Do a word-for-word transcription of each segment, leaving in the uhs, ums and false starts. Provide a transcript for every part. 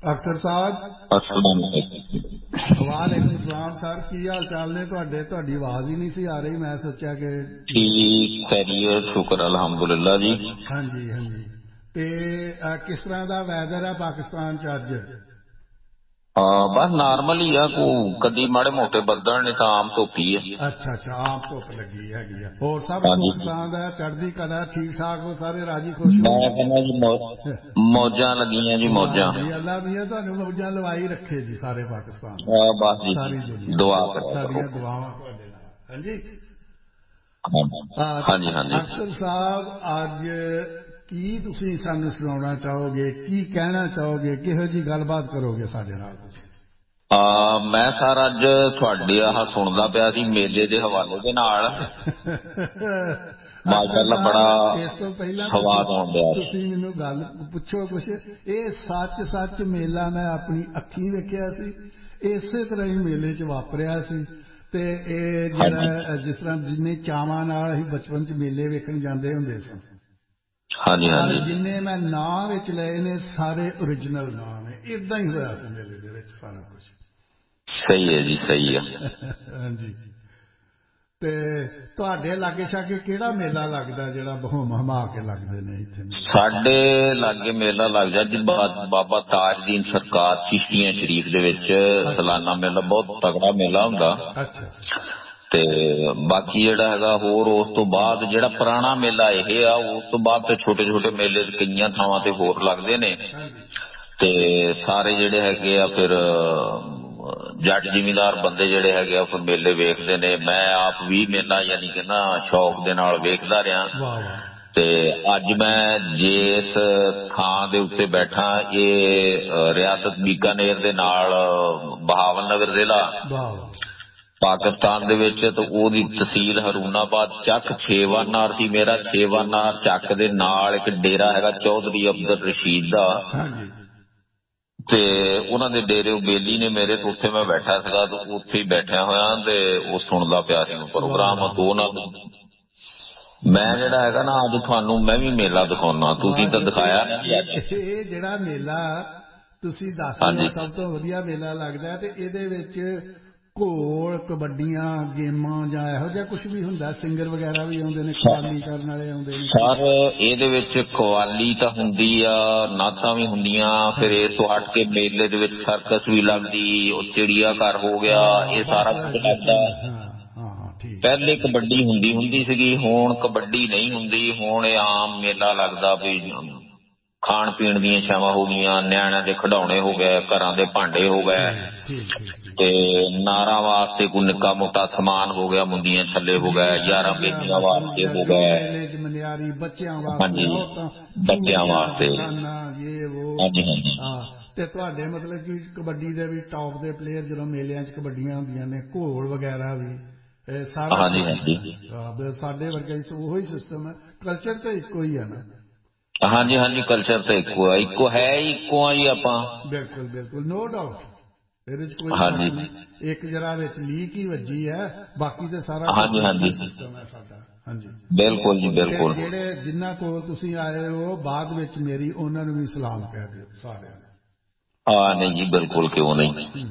ਅਖਤਰ ਸਾਹਿਬ अस्सलाम ਵਾਲੇਕੁਮ ਸਲਾਮ ਸਰ, ਕੀ ਹਾਲ ਚਾਲ ਨੇ ਤੁਹਾਡੇ? ਤੁਹਾਡੀ ਆਵਾਜ਼ ਹੀ ਨਹੀਂ ਸੀ ਆ ਰਹੀ, ਮੈਂ ਸੋਚਿਆ ਕਿ ठीक खैरियत शुक्र अल्हम्दुलिल्लाह जी। ਹਾਂਜੀ ਹਾਂਜੀ। ਤੇ ਅਹ, ਕਿਸ ਤਰ੍ਹਾਂ ਦਾ ਵੈਦਰ ਹੈ ਪਾਕਿਸਤਾਨ ਚ ਅੱਜ? आ, बस नॉर्मल ही है को कदी माड़े मोटे बदल ने तो आम धुप्प ही है। ਅੱਛਾ ਅੱਛਾ, ਆਮ ਧੁੱਪ ਲੱਗੀ ਹੈਗੀ ਆ। ਹੋਰ ਸਭ हाँ जी ਸੁੱਖ ਸਾਂਦ ਹੈ, ਚੜ੍ਹਦੀ ਕਲਾ, ਠੀਕ ਠਾਕ ਹੋ, ਸਾਰੇ ਰਾਜੀ ਖੁਸ਼ ਹੋ? मैं कहना जी मौ, मौजा लगियां जी मौजा। ਵਾਹ ਜੀ, ਅੱਲਾ ਮੀਆਂ ਤੁਹਾਨੂੰ ਮੌਜਾਂ ਲਵਾਈ ਰੱਖੇ ਜੀ ਸਾਰੇ ਪਾਕਿਸਤਾਨ ਨੂੰ, आ, बस जी ਸਾਰੀ ਦੁਨੀਆ दुआ ਨੂੰ। करो करो। ਸਾਡੀਆਂ ਦੁਆਵਾਂ ਤੁਹਾਡੇ ਨਾਲ। ਹਾਂਜੀ हाँ हाँ जी हाँ जी। ਅਖਤਰ ਸਾਹਿਬ, ਅੱਜ ਕੀ ਤੁਸੀਂ ਸਾਨੂੰ ਸੁਣਾਉਣਾ ਚਾਹੋਗੇ, ਕੀ ਕਹਿਣਾ ਚਾਹੋਗੇ, ਕਿਹੋ ਜੀ ਗੱਲਬਾਤ ਕਰੋਗੇ ਸਾਡੇ ਨਾਲ ਤੁਸੀਂ? ਆ ਮੈਂ ਸਰ ਅੱਜ ਤੁਹਾਡੇ ਆਹ ਸੁਣਦਾ ਪਿਆ ਸੀ ਮੇਲੇ ਦੇ ਹਵਾਲੇ ਦੇ ਨਾਲ। ਅਖਤਰ ਮਾਸ਼ਾਅੱਲਾ ਬੜਾ ਸਾਹਿਬ, ਇਸ ਤੋਂ ਪਹਿਲਾਂ ਤੁਸੀਂ ਸਵਾਦ ਆਉਂਦਾ। ਤੁਸੀਂ ਮੈਨੂੰ ਗੱਲ ਪੁੱਛੋ ਕੁਛ। ਇਹ ਸੱਚ ਸੱਚ ਮੇਲਾ ਮੈਂ ਆਪਣੀ ਅੱਖੀਂ ਵੇਖਿਆ ਸੀ, ਇਸੇ ਤਰ੍ਹਾਂ ਹੀ ਮੇਲੇ 'ਚ ਵਾਪਰਿਆ ਸੀ। ਤੇ ਇਹ ਜਿਹੜਾ ਜਿਸ ਤਰ੍ਹਾਂ ਜਿੰਨੇ ਚਾਵਾਂ ਨਾਲ ਅਸੀਂ ਬਚਪਨ 'ਚ ਮੇਲੇ ਵੇਖਣ ਜਾਂਦੇ ਹੁੰਦੇ ਸਾਂ, ਹਾਂਜੀ ਪਰ ਹਾਂਜੀ ਜਿੰਨੇ ਮੈਂ ਨਾਂ ਵਿੱਚ ਲਏ ਨੇ ਸਾਰੇ ਓਰੀਜਨਲ ਨਾਂ ਨੇ। ਇਦਾਂ ਹੀ ਹੋਇਆ ਸੀ ਮੇਲੇ ਦੇ ਵਿੱਚ ਸਾਰਾ ਕੁਝ। ਸਹੀ ਹੈ ਜੀ, ਸਹੀ ਹੈ। ਹਾਂਜੀ। ਤੇ ਤੁਹਾਡੇ ਲਾਗੇ ਛਾਗੇ ਕਿਹੜਾ ਮੇਲਾ ਲੱਗਦਾ ਜਿਹੜਾ ਬਹੁਮ ਹਮਾ ਕੇ ਲੱਗਦੇ ਨੇ ਇੱਥੇ? ਸਾਡੇ ਲਾਗੇ ਮੇਲਾ ਲੱਗਦਾ ਜੀ ਬਾਬਾ ਤਾਜਦੀਨ ਸਰਕਾਰ ਚਿਸ਼ਤੀਆਂ ਸ਼ਰੀਫ ਦੇ ਵਿੱਚ ਸਾਲਾਨਾ ਮੇਲਾ, ਬਹੁਤ ਤਗੜਾ ਮੇਲਾ ਹੁੰਦਾ। ਅੱਛਾ। ਤੇ ਬਾਕੀ ਜਿਹੜਾ ਹੈਗਾ ਹੋਰ ਉਸ ਤੋਂ ਬਾਅਦ ਜਿਹੜਾ ਪੁਰਾਣਾ ਮੇਲਾ ਇਹ ਆ, ਉਸ ਤੋਂ ਬਾਅਦ ਤੇ ਛੋਟੇ ਛੋਟੇ ਮੇਲੇ ਕਈਆਂ ਥਾਵਾਂ ਤੇ ਹੋਰ ਲੱਗਦੇ ਨੇ। ਤੇ ਸਾਰੇ ਜਿਹੜੇ ਹੈਗੇ ਆ ਫਿਰ ਜੱਟ ਜ਼ਿਮੀਂਦਾਰ ਬੰਦੇ ਜਿਹੜੇ ਹੈਗੇ ਆ ਫਿਰ ਮੇਲੇ ਵੇਖਦੇ ਨੇ। ਮੈਂ ਆਪ ਵੀ ਮੇਲਾ ਯਾਨੀ ਕਿ ਨਾ ਸ਼ੌਕ ਦੇ ਨਾਲ ਵੇਖਦਾ ਰਿਹਾ। ਤੇ ਅੱਜ ਮੈਂ ਜਿਸ ਥਾਂ ਦੇ ਉੱਤੇ ਬੈਠਾ, ਇਹ ਰਿਆਸਤ ਬੀਕਾਨੇਰ ਦੇ ਨਾਲ ਬਹਾਵਲ ਨਗਰ ਜ਼ਿਲ੍ਹਾ ਪਾਕਿਸਤਾਨ ਦੇ ਵਿੱਚ, ਤੇ ਉਹਦੀ ਤਹਿਸੀਲ ਹਰੂਨਾਬਾਦ ਚੱਕ ਛੇਵਾਨਾਰ ਸੀ ਮੇਰਾ। ਛੇਵਾਨਾਰ ਚੱਕ ਦੇ ਨਾਲ ਇੱਕ ਡੇਰਾ ਹੈਗਾ ਚੌਧਰੀ ਅਬਦੁਲ ਰਸ਼ੀਦ ਦਾ, ਤੇ ਉਹਨਾਂ ਦੇ ਡੇਰੇ ਬੇਲੀ ਨੇ ਮੇਰੇ, ਤੋਂ ਉੱਥੇ ਮੈਂ ਬੈਠਾ ਸੀਗਾ। ਤੇ ਉੱਥੇ ਹੀ ਬੈਠਿਆ ਹੋਇਆ ਤੇ ਉਹ ਸੁਣਦਾ ਪਿਆ ਸੀ ਪ੍ਰੋਗਰਾਮ। ਦੋ ਨਾਲ ਮੈਂ ਜਿਹੜਾ ਹੈਗਾ ਨਾ ਅੱਜ ਤੁਹਾਨੂੰ ਮੈਂ ਵੀ ਮੇਲਾ ਦਿਖਾਉਣਾ, ਤੁਸੀਂ ਤਾਂ ਦਿਖਾਇਆ ਨਹੀਂ ਅੱਜ। ਇਹ ਜਿਹੜਾ ਮੇਲਾ ਤੁਸੀਂ ਦੱਸ ਰਹੇ ਹੋ ਸਭ ਤੋਂ ਵਧੀਆ ਮੇਲਾ ਲੱਗਦਾ, ਤੇ ਇਹਦੇ ਵਿੱਚ ਘੋਲ, ਕਬੱਡੀਆਂ, ਗੇਮਾਂ ਜਾਂ ਇਹੋ ਜਿਹਾ ਕੁਛ ਵੀ ਹੁੰਦਾ? ਸਿੰਗਰ ਵਗੈਰਾ ਵੀ ਆਉਂਦੇ ਨੇ, ਕਵਾਲੀ ਕਰਨ ਵਾਲੇ ਆਉਂਦੇ ਨੇ? ਸਰ ਇਹਦੇ ਵਿੱਚ ਕਵਾਲੀ ਤਾਂ ਹੁੰਦੀ ਆ, ਨਾਤਾਂ ਵੀ ਹੁੰਦੀਆਂ। ਫਿਰ ਇਸ ਤੋਂ ਹਟ ਕੇ ਮੇਲੇ ਦੇ ਵਿੱਚ ਸਰਕਸ ਵੀ ਲੱਗਦੀ, ਉਹ ਚਿੜੀਆ ਘਰ ਹੋ ਗਿਆ, ਇਹ ਸਾਰਾ ਕੁਝ ਲੱਗਦਾ। ਪਹਿਲੇ ਕਬੱਡੀ ਹੁੰਦੀ ਹੁੰਦੀ ਸੀਗੀ, ਹੁਣ ਕਬੱਡੀ ਨਹੀਂ ਹੁੰਦੀ। ਹੁਣ ਇਹ ਆਮ ਮੇਲਾ ਲੱਗਦਾ ਵੀ ਖਾਣ ਪੀਣ ਦੀਆਂ ਛਾਵਾਂ ਹੋ ਗਈਆਂ, ਨਿਆਣਿਆਂ ਦੇ ਖਿਡੌਣੇ ਹੋ ਗਏ, ਘਰਾਂ ਦੇ ਭਾਂਡੇ ਹੋ ਗਏ, ਤੇ ਨਾਰਾਂ ਵਾਸਤੇ ਕੋਈ ਨਿੱਕਾ ਮੋਟਾ ਸਮਾਨ ਹੋ ਗਿਆ, ਮੁੰਦੀਆਂ ਛੱਲੇ ਹੋ ਗਏ, ਯਾਰਾਂ ਬੇਲੀਆਂ ਵਾਸਤੇ ਹੋ ਗਏ। ਮਨਿਆਰੀ ਬੱਚਿਆਂ ਵਾਸਤੇ, ਹਾਂਜੀ ਔਰਤਾਂ ਬੱਚਿਆਂ ਵਾਸਤੇ। ਇਹ ਉਹ। ਤੇ ਤੁਹਾਡੇ ਮਤਲਬ ਕਿ ਕਬੱਡੀ ਦੇ ਵੀ ਟੌਪ ਦੇ ਪਲੇਅਰ ਜਦੋਂ ਮੇਲਿਆਂ 'ਚ ਕਬੱਡੀਆਂ ਹੁੰਦੀਆਂ ਨੇ, ਘੋਲ ਵਗੈਰਾ ਵੀ ਸਾਰਾ? ਹਾਂਜੀ ਹਾਂਜੀ ਸਾਡੇ ਵਰਗਾ ਉਹੀ ਸਿਸਟਮ ਹੈ, ਕਲਚਰ ਤਾਂ ਇੱਕੋ ਹੀ ਹੈ ਨਾ? ਹਾਂਜੀ ਹਾਂਜੀ ਕਲਚਰ ਤਾਂ ਇੱਕੋ ਆ, ਇੱਕੋ ਹੈ, ਇੱਕੋ ਆ ਜੀ ਆਪਾਂ। ਬਿਲਕੁਲ ਬਿਲਕੁਲ, ਨੋ ਡਾਊਟ, ਇਹਦੇ 'ਚ ਕੋਈ ਸ਼ੱਕ ਨਹੀਂ। ਇੱਕ ਜਰਾ ਵਿੱਚ ਲੀਕ ਹੀ ਵੱਜੀ ਹੈ, ਬਾਕੀ ਤੇ ਸਾਰਾ ਕੁਝ ਇੱਕ ਹੀ ਸਿਸਟਮ ਹੈ ਸਾਡਾ। ਹਾਂਜੀ ਬਿਲਕੁਲ ਜੀ ਬਿਲਕੁਲ। ਜਿਹੜੇ ਜਿਨ੍ਹਾਂ ਕੋਲ ਤੁਸੀਂ ਆਏ ਹੋ ਬਾਅਦ ਵਿੱਚ ਮੇਰੀ, ਉਹਨਾਂ ਨੂੰ ਵੀ ਸਲਾਮ ਕਹਿ ਦਿਓ ਸਾਰਿਆਂ ਨੂੰ। ਹਾਂ ਨਹੀਂ ਜੀ ਬਿਲਕੁਲ, ਕਿਉਂ ਨਹੀਂ।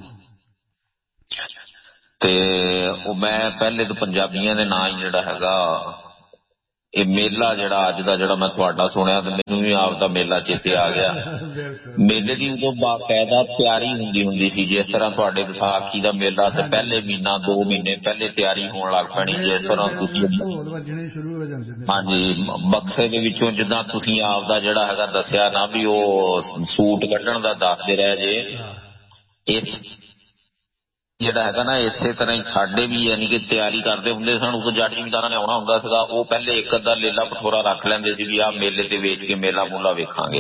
ਤੇ ਉਹ ਮੈਂ ਪਹਿਲੇ ਤਾਂ ਪੰਜਾਬੀਆਂ ਦੇ ਨਾਂ ਹੀ ਜਿਹੜਾ ਹੈਗਾ ਇਹ ਮੇਲਾ ਜਿਹੜਾ ਅੱਜ ਦਾ ਜਿਹੜਾ ਮੈਂ ਤੁਹਾਡਾ ਸੁਣਿਆ, ਤੇ ਮੈਨੂੰ ਵੀ ਆਪ ਦਾ ਮੇਲਾ ਚੇਤੇ ਆ ਗਿਆ। ਮੇਲੇ ਦੀ ਉਦੋਂ ਬਾਕਾਇਦਾ ਤਿਆਰੀ ਹੁੰਦੀ ਹੁੰਦੀ ਸੀ, ਜਿਸ ਤਰ੍ਹਾਂ ਤੁਹਾਡੇ ਵਿਸਾਖੀ ਦਾ ਮੇਲਾ ਤੇ ਪਹਿਲੇ ਮਹੀਨਾ ਦੋ ਮਹੀਨੇ ਪਹਿਲੇ ਤਿਆਰੀ ਹੋਣ ਲੱਗ ਪੈਣੀ। ਜਿਸ ਤਰ੍ਹਾਂ ਤੁਸੀਂ ਹਾਂਜੀ ਬਕਸੇ ਦੇ ਵਿੱਚੋਂ ਜਿੱਦਾਂ ਤੁਸੀਂ ਆਪ ਦਾ ਜਿਹੜਾ ਹੈਗਾ ਦੱਸਿਆ ਨਾ ਵੀ ਉਹ ਸੂਟ ਕੱਢਣ ਦਾ ਦੱਸਦੇ ਰਹੇ ਜੇ, ਇਸ ਜਿਹੜਾ ਹੈਗਾ ਨਾ ਇਸੇ ਤਰ੍ਹਾਂ ਹੀ ਸਾਡੇ ਵੀ ਯਾਨੀ ਕਿ ਤਿਆਰੀ ਕਰਦੇ ਹੁੰਦੇ ਸਨ। ਉਦੋਂ ਜੱਟ ਜ਼ਿਮੀਂਦਾਰਾਂ ਨੇ ਆਉਣਾ ਹੁੰਦਾ ਸੀਗਾ, ਉਹ ਪਹਿਲੇ ਇੱਕ ਅੱਧਾ ਲੇਲਾ ਭਠੋਰਾ ਰੱਖ ਲੈਂਦੇ ਸੀ ਵੀ ਆਹ ਮੇਲੇ ਤੇ ਵੇਚ ਕੇ ਮੇਲਾ ਮੂਲਾ ਵੇਖਾਂਗੇ।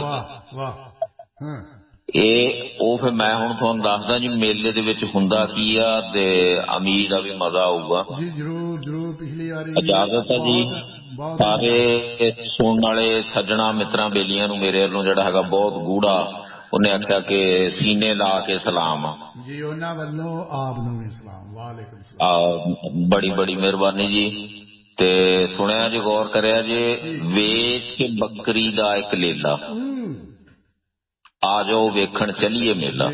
ਇਹ ਉਹ ਫਿਰ ਮੈਂ ਹੁਣ ਤੁਹਾਨੂੰ ਦੱਸਦਾ ਜੀ ਮੇਲੇ ਦੇ ਵਿੱਚ ਹੁੰਦਾ ਕੀ ਆ, ਤੇ ਅਮੀਰ ਦਾ ਵੀ ਮਜ਼ਾ ਆਊਗਾ। ਜੀ ਜਰੂਰ ਜਰੂਰ। ਪਿਛਲੀ ਵਾਰੀ ਇਜਾਜ਼ਤ ਹੈ ਜੀ ਸਾਰੇ ਸੁਣਨ ਵਾਲੇ ਸੱਜਣਾ ਮਿੱਤਰਾਂ ਬੇਲੀਆਂ ਨੂੰ ਮੇਰੇ ਵੱਲੋਂ ਜਿਹੜਾ ਹੈਗਾ ਬਹੁਤ ਗੂੜਾ, ਉਹਨੇ ਆਖਿਆ ਕਿ ਸੀਨੇ ਲਾ ਕੇ ਸਲਾਮ ਜੀ, ਉਹਨਾਂ ਵੱਲੋਂ ਆਪ ਨੂੰ ਵੀ ਸਲਾਮ। ਵਾਲੇਕੁਮ ਸਲਾਮ। ਬੜੀ ਬੜੀ ਮਿਹਰਬਾਨੀ ਜੀ। ਤੇ ਸੁਣਿਆ ਜੇ, ਗੌਰ ਕਰਿਆ ਜੇ, ਵੇਚ ਕੇ ਬੱਕਰੀ ਦਾ ਇੱਕ ਲੇਲਾ, आ जाओ वेखण चलिए मेला।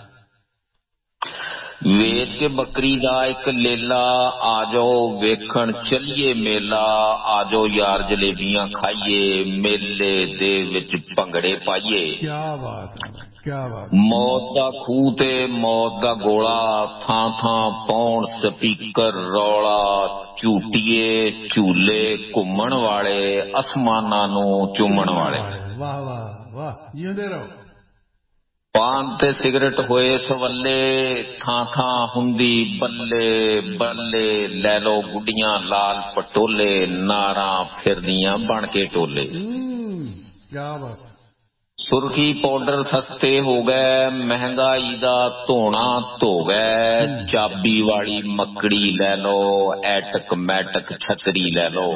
ਵੇਚ ਕੇ ਬੱਕਰੀ ਦਾ ਇੱਕ ਲੇਲਾ, ਆ ਜਾਓ ਵੇਖਣ ਚੱਲੀਏ ਮੇਲਾ, ਆ ਜਾਓ ਯਾਰ ਜਲੇਬੀਆਂ ਖਾਈਏ, ਮੇਲੇ ਦੇ ਵਿੱਚ ਭੰਗੜੇ ਪਾਈਏ। ਕਿਆ ਬਾਤ ਹੈ, ਕਿਆ ਬਾਤ। ਮੌਤ ਦਾ ਖੂਹ ਤੇ ਮੌਤ ਦਾ ਗੋਲਾ, ਥਾਂ ਥਾਂ ਪਾਉਣ ਸਪੀਕਰ ਰੌਲਾ, ਝੂਟੀਏ ਝੂਲੇ ਘੁੰਮਣ ਵਾਲੇ, ਅਸਮਾਨਾਂ ਨੂੰ ਚੁੰਮਣ ਵਾਲੇ। ਵਾਹ ਵਾਹ ਵਾਹ, ਜਿਉਂਦੇ ਰਹੋ। ਪਾਨ ਤੇ ਸਿਗਰਟ ਹੋਏ ਸਵੱਲੇ, ਥਾਂ ਥਾਂ ਹੁੰਦੀ ਬੱਲੇ ਬੱਲੇ, ਲੈ ਲੋ ਗੁੱਡੀਆਂ ਲਾਲ ਪਟੋਲੇ, ਨਾਰਾਂ ਫਿਰਦੀਆਂ ਬਣ ਕੇ ਟੋਲੇ। ਕਿਆ ਬਾਤ। ਸੁਰਖੀ ਪਾਊਡਰ ਸਸਤੇ ਹੋ ਗਏ, ਮਹਿੰਗਾਈ ਦਾ ਧੋਣਾ ਧੋ ਗਏ, ਚਾਬੀ ਵਾਲੀ ਮੱਕੜੀ ਲੈ ਲੋ, ਐਟਕ ਮੈਟਕ ਛਤਰੀ ਲੈ ਲੋ।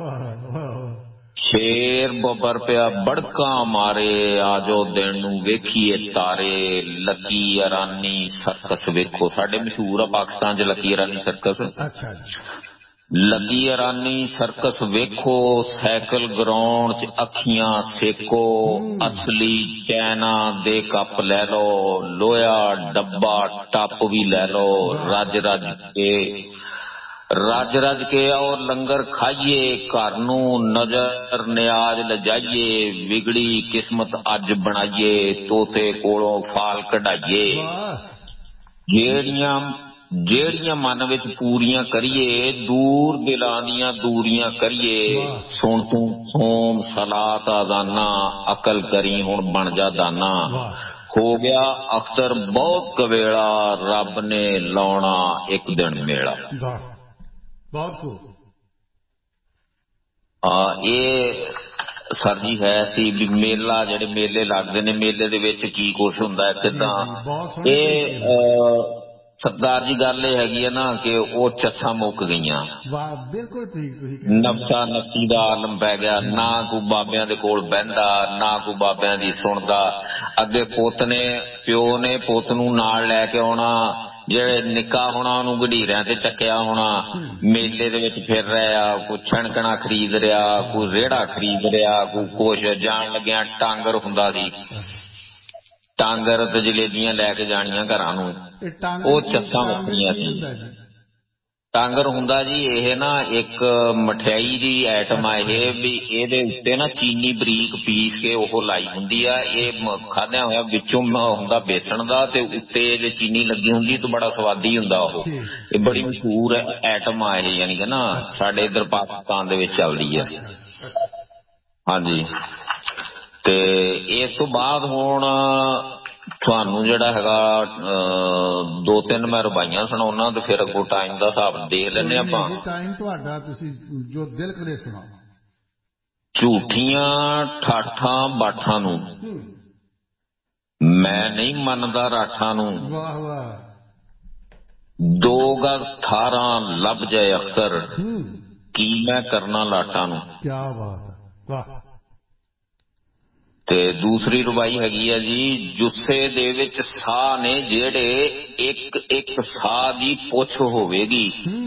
ਸ਼ੇਰ ਬੱਬਰ ਪਿਆ ਬੜਕਾਂ ਮਾਰੇ, ਆ ਜਾਓ ਦਿਨ ਨੂੰ ਵੇਖੀਏ ਤਾਰੇ, ਲੱਕੀ ਅਰਾਨੀ ਸਰਕਸ ਵੇਖੋ। ਸਾਡੇ ਮਸ਼ਹੂਰ ਆ ਪਾਕਿਸਤਾਨ ਚ ਲੱਕੀ ਅਰਾਨੀ ਸਰਕਸ। ਅੱਛਾ। ਲੱਕੀ ਅਰਾਨੀ ਸਰਕਸ ਵੇਖੋ, ਸਾਈਕਲ ਗਰਾਊਂਡ ਚ ਅੱਖੀਆਂ ਸੇਕੋ, ਅਸਲੀ ਚੈਨਾ ਦੇ ਕੱਪ ਲੈ ਲਓ, ਲੋਹਾ ਡੱਬਾ ਟੱਪ ਵੀ ਲੈ ਲਓ, ਰੱਜ ਰੱਜ ਕੇ ਰੱਜ ਰੱਜ ਕੇ ਔਰ ਲੰਗਰ ਖਾਈਏ, ਘਰ ਨੂੰ ਨਜ਼ਰ ਨਿਆਜ਼ ਲਜਾਈਏ, ਵਿਗੜੀ ਕਿਸਮਤ ਅੱਜ ਬਣਾਈਏ, ਤੋਤੇ ਕੋਲੋਂ ਫਾਲ ਕਢਾਈਏ। ਜਿਹੜੀਆਂ ਜਿਹੜੀਆਂ ਮਨ ਵਿੱਚ ਪੂਰੀਆਂ ਕਰੀਏ, ਦੂਰ ਦਿਲਾਂ ਦੀਆਂ ਦੂਰੀਆਂ ਕਰੀਏ, ਸੁਣ ਤੂੰ ਸੋਮ ਸਲਾਤ ਆਜ਼ਾਨਾ, ਅਕਲ ਕਰੀ ਹੁਣ ਬਣ ਜਾ ਦਾਨਾ। ਹੋ ਗਿਆ ਅਖਤਰ ਬਹੁਤ ਕਵੇਲਾ, ਰੱਬ ਨੇ ਲਾਉਣਾ ਇੱਕ ਦਿਨ ਮੇਲਾ। ਬਹੁਤ ਖੂਬ। ਹਾਂ, ਇਹ ਸਰ ਜੀ ਹੈ ਸੀ ਵੀ ਮੇਲਾ, ਜਿਹੜੇ ਮੇਲੇ ਲੱਗਦੇ ਨੇ, ਮੇਲੇ ਦੇ ਵਿੱਚ ਕੀ ਕੁਛ ਹੁੰਦਾ ਕਿੱਦਾਂ। ਇਹ ਸਰਦਾਰ ਜੀ ਗੱਲ ਇਹ ਹੈਗੀ ਹੈ ਨਾ ਕਿ ਉਹ ਚੱਸਾਂ ਮੁੱਕ ਗਈਆਂ। ਬਿਲਕੁਲ ਠੀਕ। ਨਫਸਾ ਨਫਸੀ ਦਾ ਆਲਮ ਪੈ ਗਿਆ, ਨਾ ਕੋਈ ਬਾਬਿਆਂ ਦੇ ਕੋਲ ਬਹਿੰਦਾ, ਨਾ ਕੋਈ ਬਾਬਿਆਂ ਦੀ ਸੁਣਦਾ। ਅੱਗੇ ਪੁੱਤ ਨੇ ਪਿਓ ਨੇ ਪੁੱਤ ਨੂੰ ਨਾਲ ਲੈ ਕੇ ਆਉਣਾ, ਜਿਹੜੇ ਨਿੱਕਾ ਹੋਣਾ ਉਹਨੂੰ ਗਡੀਰਿਆਂ ਤੇ ਚੱਕਿਆ ਹੋਣਾ, ਮੇਲੇ ਦੇ ਵਿੱਚ ਫਿਰ ਰਿਹਾ, ਕੋਈ ਛਣਕਣਾ ਖਰੀਦ ਰਿਹਾ, ਕੋਈ ਰੇੜਾ ਖਰੀਦ ਰਿਹਾ, ਕੋਈ ਕੁਛ। ਜਾਣ ਲੱਗਿਆ ਟਾਂਗਰ ਹੁੰਦਾ ਸੀ, ਟਾਂਗਰ ਤੇ ਜਲੇਬੀਆਂ ਲੈ ਕੇ ਜਾਣੀਆਂ ਘਰਾਂ ਨੂੰ, ਉਹ ਚੱਸਾਂ ਵੱਖਰੀਆਂ ਸੀ। ਟਾਂਗਰ ਹੁੰਦਾ ਜੀ ਇਹ ਨਾ ਇੱਕ ਮਠਿਆਈ ਦੀ ਆਈਟਮ ਆ ਇਹ, ਵੀ ਇਹਦੇ ਉੱਤੇ ਨਾ ਚੀਨੀ ਬਰੀਕ ਪੀਸ ਕੇ ਉਹ ਲਾਈ ਹੁੰਦੀ ਆ। ਇਹ ਖਾਦਿਆਂ ਹੋਇਆ ਵਿੱਚੋਂ ਹੁੰਦਾ ਬੇਸਣ ਦਾ, ਤੇ ਉੱਤੇ ਜੇ ਚੀਨੀ ਲੱਗੀ ਹੁੰਦੀ ਤੇ ਬੜਾ ਸਵਾਦੀ ਹੁੰਦਾ ਉਹ। ਇਹ ਬੜੀ ਮਸ਼ਹੂਰ ਆਈਟਮ ਆ ਇਹ, ਯਾਨੀ ਕਿ ਨਾ ਸਾਡੇ ਇੱਧਰ ਪਾਕਿਸਤਾਨ ਦੇ ਵਿੱਚ ਚੱਲਦੀ ਆ। ਹਾਂਜੀ, ਤੇ ਇਸ ਤੋਂ ਬਾਅਦ ਹੁਣ ਤੁਹਾਨੂੰ ਜਿਹੜਾ ਹੈਗਾ ਦੋ ਤਿੰਨ ਮੈਂ ਰਵਾਈਆਂ ਸੁਣਾਉਣਾ, ਤੇ ਫਿਰ ਅੱਗੋਂ ਟਾਈਮ ਦਾ ਹਿਸਾਬ ਦੇਖ ਲੈਂਦੇ ਆਪਾਂ। ਟਾਈਮ ਤੁਹਾਡਾ, ਤੁਸੀਂ ਜੋ ਦਿਲ ਕਰੇ ਸੁਣਾਓ। ਝੂਠੀਆਂ ਠਾਠਾਂ ਬਾਠਾਂ ਨੂੰ ਮੈਂ ਨਹੀਂ ਮੰਨਦਾ ਰਾਠਾਂ ਨੂੰ, ਵਾਹ ਵਾਹ। ਦੋ ਗਜ਼ ਥਾਰਾਂ ਲੱਭ ਜਾਏ ਅਖਤਰ, ਕੀ ਮੈਂ ਕਰਨਾ ਲਾਟਾਂ ਨੂੰ। ਕਿਆ ਬਾਤ ਹੈ, ਵਾਹ। ਤੇ ਦੂਸਰੀ ਰਵਾਈ ਹੈਗੀ ਆ ਜੀ, ਜੁੱਸੇ ਦੇ ਵਿੱਚ ਸਾਹ ਨੇ ਜਿਹੜੇ, ਇੱਕ ਇੱਕ ਸਾਹ ਦੀ ਪੁੱਛ ਹੋਵੇਗੀ,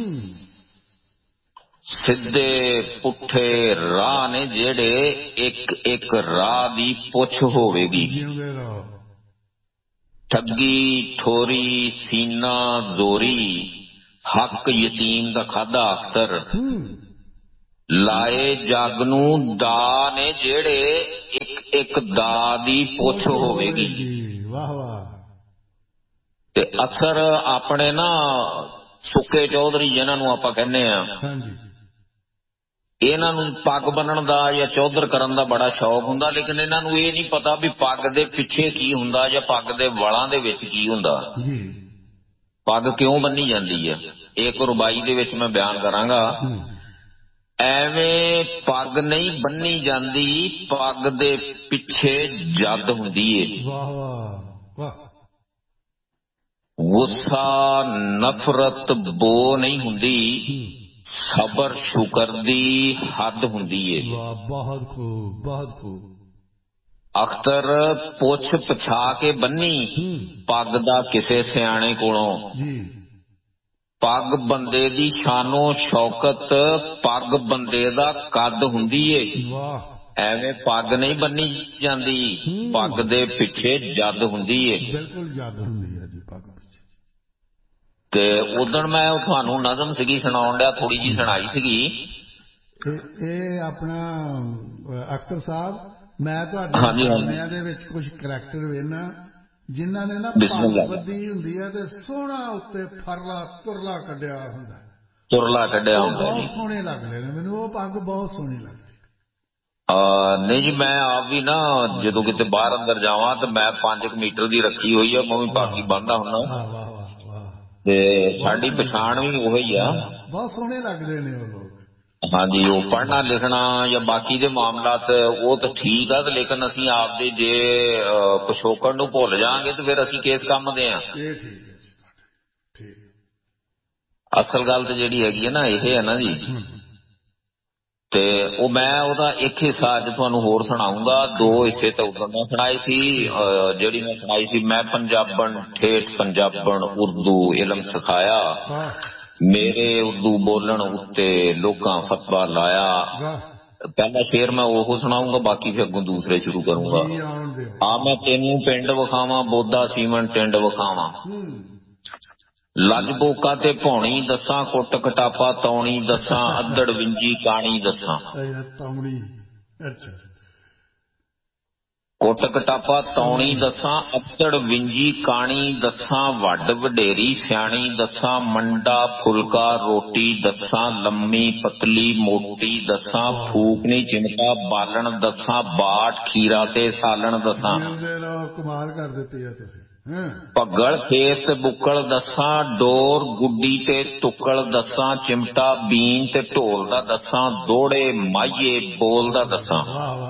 ਸਿੱਧੇ ਪੁੱਠੇ ਰਾਹ ਨੇ ਜਿਹੜੇ, ਇੱਕ ਇੱਕ ਰਾਹ ਦੀ ਪੁੱਛ ਹੋਵੇਗੀ। ਠੱਗੀ ਠੋਰੀ ਸੀਨਾ ਜ਼ੋਰੀ, ਹੱਕ ਯਤੀਮ ਦਾ ਖਾਧਾ ਅਖਤਰ, ਲਾਏ ਜੱਗ ਨੂੰ ਦਾ ਨੇ ਜਿਹੜੇ, ਇੱਕ ਇੱਕ ਦਾ ਦੀ ਪੁੱਛ ਹੋਵੇਗੀ। ਵਾਹ ਵਾਹ। ਤੇ ਅਕਸਰ ਆਪਣੇ ਨਾ ਸੁੱਕੇ ਚੌਧਰੀ ਜਿਹਨਾਂ ਨੂੰ ਆਪਾਂ ਕਹਿੰਦੇ ਆ, ਇਹਨਾਂ ਨੂੰ ਪੱਗ ਬੰਨਣ ਦਾ ਜਾਂ ਚੌਧਰ ਕਰਨ ਦਾ ਬੜਾ ਸ਼ੌਕ ਹੁੰਦਾ, ਲੇਕਿਨ ਇਹਨਾਂ ਨੂੰ ਇਹ ਨਹੀਂ ਪਤਾ ਵੀ ਪੱਗ ਦੇ ਪਿੱਛੇ ਕੀ ਹੁੰਦਾ ਜਾਂ ਪੱਗ ਦੇ ਵਾਲਾਂ ਦੇ ਵਿੱਚ ਕੀ ਹੁੰਦਾ, ਪੱਗ ਕਿਉਂ ਬੰਨੀ ਜਾਂਦੀ ਹੈ। ਇੱਕ ਰੁਬਾਈ ਦੇ ਵਿੱਚ ਮੈਂ ਬਿਆਨ ਕਰਾਂਗਾ। ਐਵੇਂ ਪੱਗ ਨਹੀਂ ਬੰਨੀ ਜਾਂਦੀ, ਪੱਗ ਦੇ ਪਿੱਛੇ ਜਦ ਹੁੰਦੀ ਏ। ਗੁੱਸਾ ਨਫ਼ਰਤ ਬੋ ਨਹੀਂ ਹੁੰਦੀ, ਸਬਰ ਸ਼ੁਕਰ ਦੀ ਹੱਦ ਹੁੰਦੀ ਏ। ਬਹੁਤ ਖੂਬ, ਬਹੁਤ ਖੂਬ। ਅਖਤਰ ਪੁੱਛ ਪਛਾ ਕੇ ਬੰਨੀ ਪੱਗ ਦਾ ਕਿਸੇ ਸਿਆਣੇ ਕੋਲੋਂ, ਪੱਗ ਬੰਦੇ ਦੀ ਸ਼ਾਨੋ ਸ਼ੌਕਤ, ਪੱਗ ਬੰਦੇ ਦਾ ਕੱਦ ਹੁੰਦੀ ਏ। ਐਵੇਂ ਪੱਗ ਨਹੀਂ ਬੰਨੀ ਜਾਂਦੀ, ਪੱਗ ਦੇ ਪਿੱਛੇ ਜਦ ਹੁੰਦੀ ਏ। ਬਿਲਕੁਲ ਜਦ ਹੁੰਦੀ ਹੈ ਜੀ ਪੱਗ ਪਿੱਛੇ। ਤੇ ਉਦਣ ਮੈਂ ਤੁਹਾਨੂੰ ਨਜ਼ਮ ਸੀਗੀ ਸੁਣਾਉਣ ਡਿਆ, ਥੋੜੀ ਜੀ ਸੁਣਾਈ ਸੀਗੀ। ਇਹ ਆਪਣਾ ਅਖਤਰ ਸਾਹਿਬ, ਮੈਂ ਤੁਹਾਡੇ ਗਾਣਿਆਂ ਦੇ ਵਿੱਚ ਕੁਝ ਕਰੈਕਟਰ ਵੇਖਣਾ ਜਿਨ੍ਹਾਂ ਨੇ ਨਾ ਪੱਗ ਬੱਧੀ ਹੁੰਦੀ ਹੈ ਤੇ ਸੋਹਣਾ ਉੱਤੇ ਫਰਲਾ ਤੁਰਲਾ ਕੱਢਿਆ ਹੁੰਦਾ, ਤੁਰਲਾ ਕੱਢਿਆ ਹੁੰਦਾ, ਬਹੁਤ ਸੋਹਣੇ ਲੱਗਦੇ ਨੇ ਮੈਨੂੰ, ਉਹ ਪੱਗ ਬਹੁਤ ਸੋਹਣੀ ਲੱਗਦੀ। ਨਹੀਂ ਜੀ, ਮੈਂ ਆਪ ਵੀ ਨਾ ਜਦੋਂ ਕਿਤੇ ਬਾਹਰ ਅੰਦਰ ਜਾਵਾਂ ਤੇ ਮੈਂ ਪੰਜ ਕੁ ਮੀਟਰ ਦੀ ਰੱਖੀ ਹੋਈ ਆ, ਮੈਂ ਵੀ ਪੱਗ ਹੀ ਬੰਨ੍ਹਦਾ ਹੁੰਦਾ ਤੇ ਸਾਡੀ ਪਛਾਣ ਵੀ ਉਹੀ ਆ। ਬਹੁਤ ਸੋਹਣੇ ਲੱਗਦੇ ਨੇ ਉਹ ਲੋਕ। ਹਾਂਜੀ, ਉਹ ਪੜ੍ਹਨਾ ਲਿਖਣਾ ਜਾਂ ਬਾਕੀ ਦੇ ਮਾਮਲਾਤ ਉਹ ਤਾਂ ਠੀਕ ਆ, ਲੇਕਿਨ ਅਸੀਂ ਆਪਦੇ ਜੇ ਪਿਛੋਕੜ ਨੂੰ ਭੁੱਲ ਜਾਵਾਂਗੇ ਤੇ ਫਿਰ ਅਸੀਂ ਕਿਸ ਕੰਮ ਦੇ ਆ। ਅਸਲ ਗੱਲ ਤੇ ਜਿਹੜੀ ਹੈਗੀ ਹੈ ਨਾ ਇਹ ਹੈ ਨਾ ਜੀ, ਤੇ ਉਹ ਮੈਂ ਉਹਦਾ ਇੱਕ ਹਿੱਸਾ ਅੱਜ ਤੁਹਾਨੂੰ ਹੋਰ ਸੁਣਾਉਂਗਾ। ਦੋ ਹਿੱਸੇ ਤਾਂ ਉਦੋਂ ਮੈਂ ਸੁਣਾਏ ਸੀ, ਜਿਹੜੀ ਮੈਂ ਸੁਣਾਈ ਸੀ ਮੈਂ ਪੰਜਾਬਣ ਠੇਠ ਪੰਜਾਬਣ ਉਰਦੂ ਇਲਮ ਸਿਖਾਇਆ, ਮੇਰੇ ਉਰਦੂ ਬੋਲਣ ਉੱਤੇ ਲੋਕਾਂ ਫਤਵਾ ਲਾਇਆ। ਪਹਿਲਾ ਸ਼ੇਰ ਮੈਂ ਉਹ ਸੁਣਾਉਂਗਾ, ਬਾਕੀ ਫਿਰ ਅੱਗੋਂ ਦੂਸਰੇ ਸ਼ੁਰੂ ਕਰੂੰਗਾ। ਆ ਮੈਂ ਤੈਨੂੰ ਪਿੰਡ ਵਿਖਾਵਾਂ, ਬੋਦਾ ਸੀਮਨ ਟਿੰਡ ਵਿਖਾਵਾਂ, ਲੱਜ ਬੋਕਾ ਤੇ ਭੌਣੀ ਦੱਸਾਂ, ਕੁੱਟ ਕਟਾਪਾ ਤੌਣੀ ਦੱਸਾਂ, ਅੱਧੜ ਵਿੰਜੀ ਕਾਣੀ ਦੱਸਾਂ। ਕੁੱਟ ਕਟਾਪਾ ਤੌਣੀ ਦੱਸਾਂ, ਅੱਧੜ ਵਿੰਜੀ ਕਾਣੀ ਦੱਸਾਂ, ਵੱਡ ਵਡੇਰੀ ਸਿਆਣੀ ਦੱਸਾਂ, ਮੰਡਾ ਫੁਲਕਾ ਰੋਟੀ ਦੱਸਾਂ, ਲੰਮੀ ਪਤਲੀ ਮੋਟੀ ਦੱਸਾਂ, ਫੂਕਣੀ ਚਿਮਟਾ ਬਾਲਣ ਦੱਸਾਂ, ਬਾਟ ਖੀਰਾ ਤੇ ਸਾਲਣ ਦੱਸਾਂ, ਕਮਾਲ ਕਰ ਦਿੱਤੀ ਹੈ ਤੁਸੀਂ। ਭੱਗਲ ਖੇਸ ਤੇ ਬੁੱਕਲ ਦੱਸਾਂ, ਡੋਰ ਗੁੱਡੀ ਤੇ ਟੁੱਕਲ ਦੱਸਾਂ, ਚਿਮਟਾ ਬੀਨ ਤੇ ਢੋਲ ਦਾ ਦੱਸਾਂ, ਦੋੜੇ ਮਾਈਏ ਬੋਲ ਦਾ ਦੱਸਾਂ,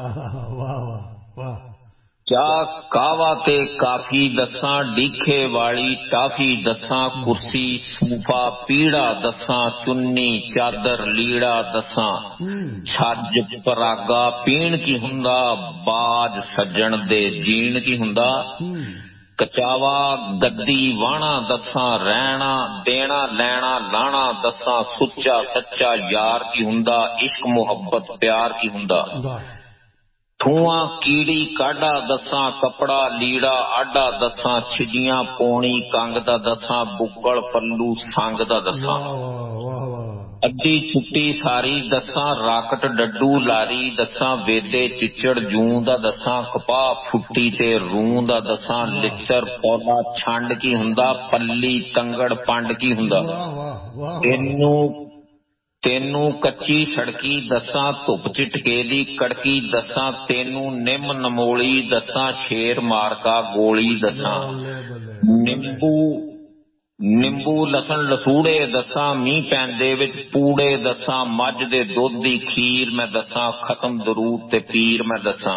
ਚਾਹ ਕਾਵਾ ਤੇ ਕਾਫੀ ਦੱਸਾਂ, ਡੀਖੇ ਵਾਲੀ ਟਾਫੀ ਦੱਸਾਂ, ਕੁਰਸੀ ਸੂਫਾ ਪੀੜਾ ਦੱਸਾਂ, ਚੁੰਨੀ ਚਾਦਰ ਲੀੜਾ ਦੱਸਾਂ, ਛੱਜ ਪਰਾਗਾ ਪੀਣ ਕੀ ਹੁੰਦਾ, ਬਾਜ ਸੱਜਣ ਦੇ ਜੀਣ ਕੀ ਹੁੰਦਾ, ਕਚਾਵਾ ਗੱਦੀ ਵਾਹਣਾ ਦੱਸਾਂ, ਰਹਿਣਾ ਦੇਣਾ ਲੈਣਾ ਲਾਣਾ ਦੱਸਾਂ, ਸੁੱਚਾ ਸੱਚਾ ਯਾਰ ਕੀ ਹੁੰਦਾ, ਇਸ਼ਕ ਮੁਹੱਬਤ ਪਿਆਰ ਕੀ ਹੁੰਦਾ, ਥੂਆਂ ਕੀੜੀ ਕਾਢਾ ਦੱਸਾਂ, ਕੱਪੜਾ ਲੀੜਾ ਆਡਾ ਦੱਸਾਂ, ਛਿਜੀਆਂ ਪੌਣੀ ਕੰਗ ਦਾ ਦੱਸਾਂ, ਬੁੱਕਲ ਪੱਲੂ ਸੰਗ ਦਾ ਦੱਸਾਂ, ਅੱਧੀ ਛੁੱਟੀ ਸਾਰੀ ਦੱਸਾਂ, ਰਾਕਟ ਡੱਡੂ ਲਾਰੀ ਦੱਸਾਂ, ਵੇਦੇ ਚਿੱਚੜ ਜੂੰ ਦਾ ਦੱਸਾਂ, ਕਪਾਹ ਫੁੱਟੀ ਤੇ ਰੂੰ ਦਾ ਦੱਸਾਂ, ਲਿੱਚਰ ਪੌਲਾ ਛੰਡ ਕੀ ਹੁੰਦਾ, ਪੱਲੀ ਤੰਗੜ ਪੰਡ ਕੀ ਹੁੰਦਾ, ਤੈਨੂੰ ਤੈਨੂੰ ਕੱਚੀ ਸੜਕੀ ਦੱਸਾਂ, ਧੁੱਪ ਚਿਟਕੇ ਦੀ ਕੜਕੀ ਦੱਸਾਂ, ਤੈਨੂੰ ਨਿੰਮ ਨਮੋਲੀ ਦੱਸਾਂ, ਸ਼ੇਰ ਮਾਰਕਾ ਗੋਲੀ ਦੱਸਾਂ, ਨਿੰਬੂ ਨਿੰਬੂ ਲਸਣ ਲਸੂੜੇ ਦੱਸਾਂ, ਮੀਂਹ ਪੈਂਦੇ ਵਿੱਚ ਪੂੜੇ ਦੱਸਾਂ, ਮੱਝ ਦੇ ਦੁੱਧ ਦੀ ਖੀਰ ਮੈਂ ਦੱਸਾਂ, ਖਤਮ ਦਰੂਦ ਤੇ ਪੀਰ ਮੈਂ ਦੱਸਾਂ,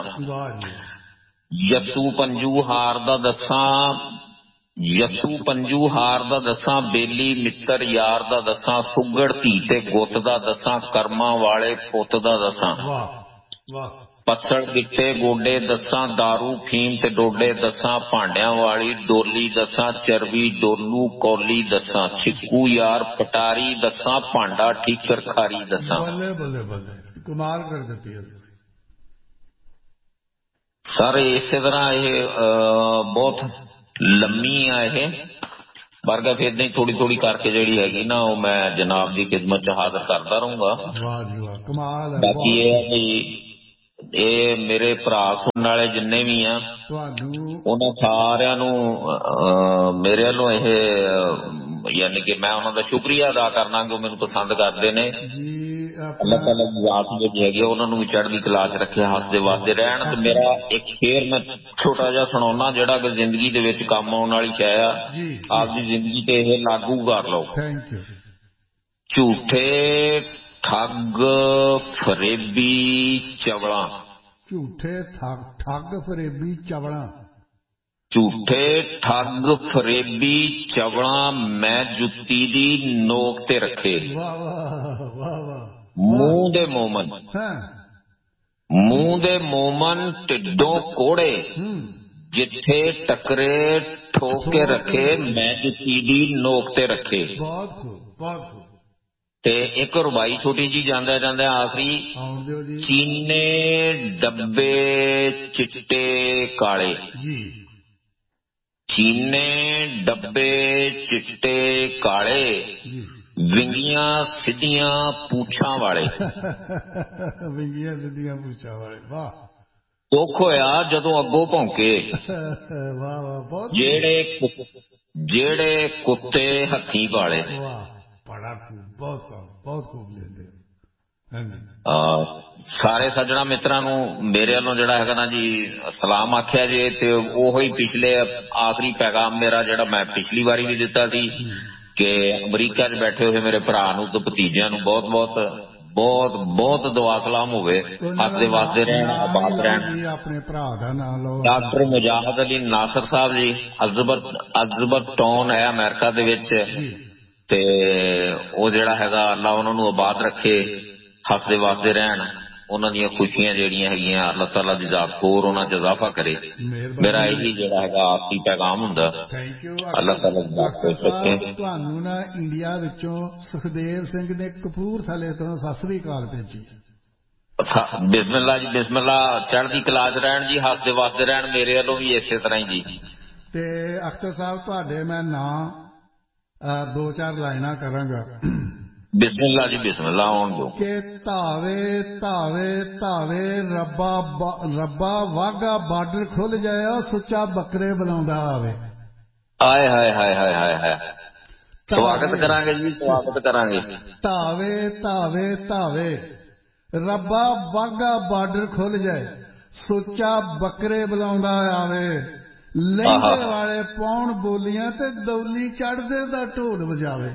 ਯਸੂ ਪੰਜੂ ਹਾਰ ਦਾ ਦੱਸਾਂ, ਯਸੂ ਪੰਜੂ ਹਾਰ ਦਾ ਦੱਸਾਂ, ਬੇਲੀ ਮਿੱਤਰ ਯਾਰ ਦਾ ਦੱਸਾਂ, ਸੁੱਗੜ ਧੀ ਤੇ ਗੁੱਤ ਦਾ ਦੱਸਾਂ, ਕਰਮਾਂ ਵਾਲੇ ਪੁੱਤ ਦਾ ਦੱਸਾਂ, ਪੱਸੜ ਗਿੱਟੇ ਗੋਡੇ ਦੱਸਾਂ, ਦਾਰੂ ਫੀਮ ਤੇ ਡੋਡੇ ਦੱਸਾਂ, ਭਾਂਡਿਆਂ ਵਾਲੀ ਡੋਲੀ ਦੱਸਾਂ, ਚਰਬੀ ਡੋਲੂ ਕੌਲੀ ਦੱਸਾਂ, ਛਿੱਕੂ ਯਾਰ ਪਟਾਰੀ ਦੱਸਾਂ, ਭਾਂਡਾ ਠੀਕਰ ਖਾਰੀ ਦੱਸਾਂ। ਬੱਲੇ ਬੱਲੇ ਬੱਲੇ, ਕਮਾਲ ਕਰ ਦਿੱਤੀ ਹੈ ਤੁਸੀਂ। ਸਰ ਇਸੇ ਤਰ੍ਹਾਂ ਇਹ ਬਹੁਤ ਲੰਮੀ ਆ ਇਹ, ਵਰਗਾ ਫਿਰ ਨਹੀਂ ਥੋੜੀ ਥੋੜੀ ਕਰਕੇ ਜਿਹੜੀ ਹੈਗੀ ਨਾ ਉਹ ਮੈਂ ਜਨਾਬ ਦੀ ਖਿਦਮਤ ਚ ਹਾਜ਼ਰ ਕਰਦਾ ਰਹੂੰਗਾ। ਬਾਕੀ ਇਹ ਹੈ ਕਿ ਇਹ ਮੇਰੇ ਭਰਾ ਸੁਣਨ ਵਾਲੇ ਜਿੰਨੇ ਵੀ ਆ ਉਹਨਾਂ ਸਾਰਿਆਂ ਨੂੰ ਮੇਰੇ ਵੱਲੋਂ ਇਹ ਯਾਨੀ ਕਿ ਮੈਂ ਉਹਨਾਂ ਦਾ ਸ਼ੁਕਰੀਆ ਅਦਾ ਕਰਨਾ ਕਿ ਉਹ ਮੈਨੂੰ ਪਸੰਦ ਕਰਦੇ ਨੇ। ਅੱਲਾਹ ਤਾਲਾ ਦੀ ਜ਼ਾਤ ਜਿਹੜੀ ਹੈਗੀ ਉਹਨਾਂ ਨੂੰ ਵੀ ਚੜ੍ਹਦੀ ਕਲਾ ਚ ਰੱਖੇ, ਹੱਸਦੇ ਵੱਸਦੇ ਰਹਿਣ। ਤੇ ਮੇਰਾ ਇੱਕ ਸ਼ੇਰ ਮੈਂ ਛੋਟਾ ਜਿਹਾ ਸੁਣਾਉਣਾ ਜਿਹੜਾ ਕਿ ਜ਼ਿੰਦਗੀ ਦੇ ਵਿੱਚ ਕੰਮ ਆਉਣ ਵਾਲੀ ਸ਼ੈ ਆ, ਆਪਦੀ ਜ਼ਿੰਦਗੀ ਤੇ ਇਹ ਲਾਗੂ ਕਰ ਲਓ। ਝੂਠੇ ਠੱਗ ਫਰੇਬੀ ਚਵਲਾਂ, ਝੂਠੇ ਠੱਗ ਫਰੇਬੀ ਚਵਲਾਂ, ਝੂਠੇ ਠੱਗ ਫਰੇਬੀ ਚਵਲਾਂ ਮੈਂ ਜੁੱਤੀ ਦੀ ਨੋਕ ਤੇ ਰੱਖੇ। ਮੂੰਹ ਦੇ ਮੋਮਨ, ਮੂੰਹ ਦੇ ਮੋਮਨ ਢਿੱਡੋਂ ਕੋੜੇ, ਜਿੱਥੇ ਟਕਰੇ ਠੋਕ ਕੇ ਰੱਖੇ ਮੈਂ ਜੁੱਤੀ ਦੀ ਨੋਕ ਤੇ ਰੱਖੇ। ਤੇ ਇੱਕ ਰੁਬਾਈ ਛੋਟੀ ਜੀ ਜਾਂਦਾ ਜਾਂਦਾ ਆਖਰੀ ਚੀਨੇ ਡੱਬੇ ਚਿੱਟੇ ਕਾਲੇ ਚੀਨੇ ਡੱਬੇ ਚਿੱਟੇ ਕਾਲੇ ਵਿੰਗੀਆਂ ਸਿੱਧੀਆਂ ਪੂਛਾਂ ਵਾਲੇ ਵਿੰਗੀਆਂ ਸਿੱਧੀਆਂ ਪੂਛਾਂ ਵਾਲੇ ਵਾਹ ਦੁੱਖ ਹੋਇਆ ਜਦੋਂ ਅੱਗੋਂ ਭੌਂਕੇ ਵਾਹ ਵਾਹ ਬਹੁਤ ਜਿਹੜੇ ਜਿਹੜੇ ਕੁੱਤੇ ਹੱਥੀਂ ਪਾਲੇ ਵਾਹ ਬੜਾ ਬਹੁਤ ਬਹੁਤ ਖੂਬ ਲੈਂਦੇ ਸਾਰੇ ਸੱਜਣਾ ਮਿੱਤਰਾਂ ਨੂੰ ਮੇਰੇ ਵੱਲੋਂ ਜਿਹੜਾ ਹੈਗਾ ਨਾ ਜੀ ਸਲਾਮ ਆਖਿਆ ਜੇ ਤੇ ਉਹੋ ਹੀ ਪਿਛਲੇ ਆਖਰੀ ਪੈਗਾਮ ਮੇਰਾ ਜਿਹੜਾ ਮੈਂ ਪਿਛਲੀ ਵਾਰੀ ਵੀ ਦਿੱਤਾ ਸੀ ਕਿ ਅਮਰੀਕਾ 'ਚ ਬੈਠੇ ਹੋਏ ਮੇਰੇ ਭਰਾ ਨੂੰ ਤੇ ਭਤੀਜਿਆਂ ਨੂੰ ਬਹੁਤ ਬਹੁਤ ਬਹੁਤ ਬਹੁਤ ਦੁਆ ਸਲਾਮ ਹੋਵੇ ਹੱਸਦੇ ਵਸਦੇ ਰਹਿਣ ਆਬਾਦ ਰਹਿਣ ਆਪਣੇ ਭਰਾ ਦਾ ਨਾਮ ਲਓ ਡਾਕਟਰ ਮੁਜਾਹਦ ਅਲੀ ਨਾਸਰ ਸਾਹਿਬ ਜੀ ਅਜ਼ਬਤ ਅਜ਼ਬਤ ਟਾਊਨ ਹੈ ਅਮਰੀਕਾ ਦੇ ਵਿੱਚ ਤੇ ਉਹ ਜਿਹੜਾ ਹੈਗਾ ਅੱਲਾ ਉਹਨਾਂ ਨੂੰ ਆਬਾਦ ਰੱਖੇ ਹੱਸਦੇ ਵਸਦੇ ਰਹਿਣ ਉਹਨਾਂ ਦੀਆਂ ਖੁਸ਼ੀਆਂ ਜਿਹੜੀਆਂ ਹੈਗੀਆਂ ਅੱਲਾਹ ਤਾਲਾ ਦੀ ਜ਼ਾਤ ਹੋਰ ਉਹਨਾਂ 'ਚ ਇਜ਼ਾਫਾ ਕਰੇ ਮੇਰਾ ਇਹੀ ਜਿਹੜਾ ਹੈਗਾ ਆਖਰੀ ਪੈਗਾਮ ਹੁੰਦਾ ਅੱਲਾਹ ਤਾਲਾ ਦੀ ਜ਼ਾਤ ਖੁਸ਼ ਰੱਖੇ ਤੁਹਾਨੂੰ ਨਾ ਇੰਡੀਆ ਵਿੱਚੋਂ ਸੁਖਦੇਵ ਸਿੰਘ ਨੇ ਕਪੂਰਥਲੇ ਤੋਂ ਸਤਿ ਸ੍ਰੀ ਅਕਾਲ ਭੇਜੀ ਬਿਸਮਿਲ੍ਲਾ ਜੀ ਬਿਸਮਿਲ੍ਲਾ ਚੜ੍ਹਦੀ ਕਲਾ 'ਚ ਰਹਿਣ ਜੀ ਹੱਸਦੇ ਵਸਦੇ ਰਹਿਣ ਮੇਰੇ ਵੱਲੋਂ ਵੀ ਇਸੇ ਤਰ੍ਹਾਂ ਹੀ ਜੀ ਤੇ ਅਖਤਰ ਸਾਹਿਬ ਤੁਹਾਡੇ ਮੈਂ ਨਾਂ ਦੋ ਚਾਰ ਲਾਈਨਾਂ ਕਰਾਂਗਾ ਬਿਸਮਿਲ੍ਲਾ ਜੀ ਬਿਸਮਿਲ੍ਲਾ ਆਉਣ ਦਿਓ ਕਿ ਧਾਵੇ ਧਾਵੇ ਧਾਵੇ ਰੱਬਾ ਰੱਬਾ ਵਾਘਾ ਬਾਰਡਰ ਖੁੱਲ ਜਾਇਆ ਸੁੱਚਾ ਬੱਕਰੇ ਬੁਲਾਉਂਦਾ ਆਵੇ ਆਏ ਹਾਏ ਹਾਏ ਹਾਏ ਹਾਏ ਹਾਏ ਸਵਾਗਤ ਕਰਾਂਗੇ ਜੀ ਸਵਾਗਤ ਕਰਾਂਗੇ ਧਾਵੇ ਧਾਵੇ ਧਾਵੇ ਰੱਬਾ ਵਾਘਾ ਬਾਰਡਰ ਖੁੱਲ ਜਾਏ ਸੁੱਚਾ ਬੱਕਰੇ ਬੁਲਾਉਂਦਾ ਆਵੇ ਲਹਿੰਦੇ ਵਾਲੇ ਪਾਉਣ ਬੋਲੀਆਂ ਤੇ ਦੌਲੀ ਚੜ੍ਹਦੇ ਦਾ ਢੋਲ ਵਜਾਵੇ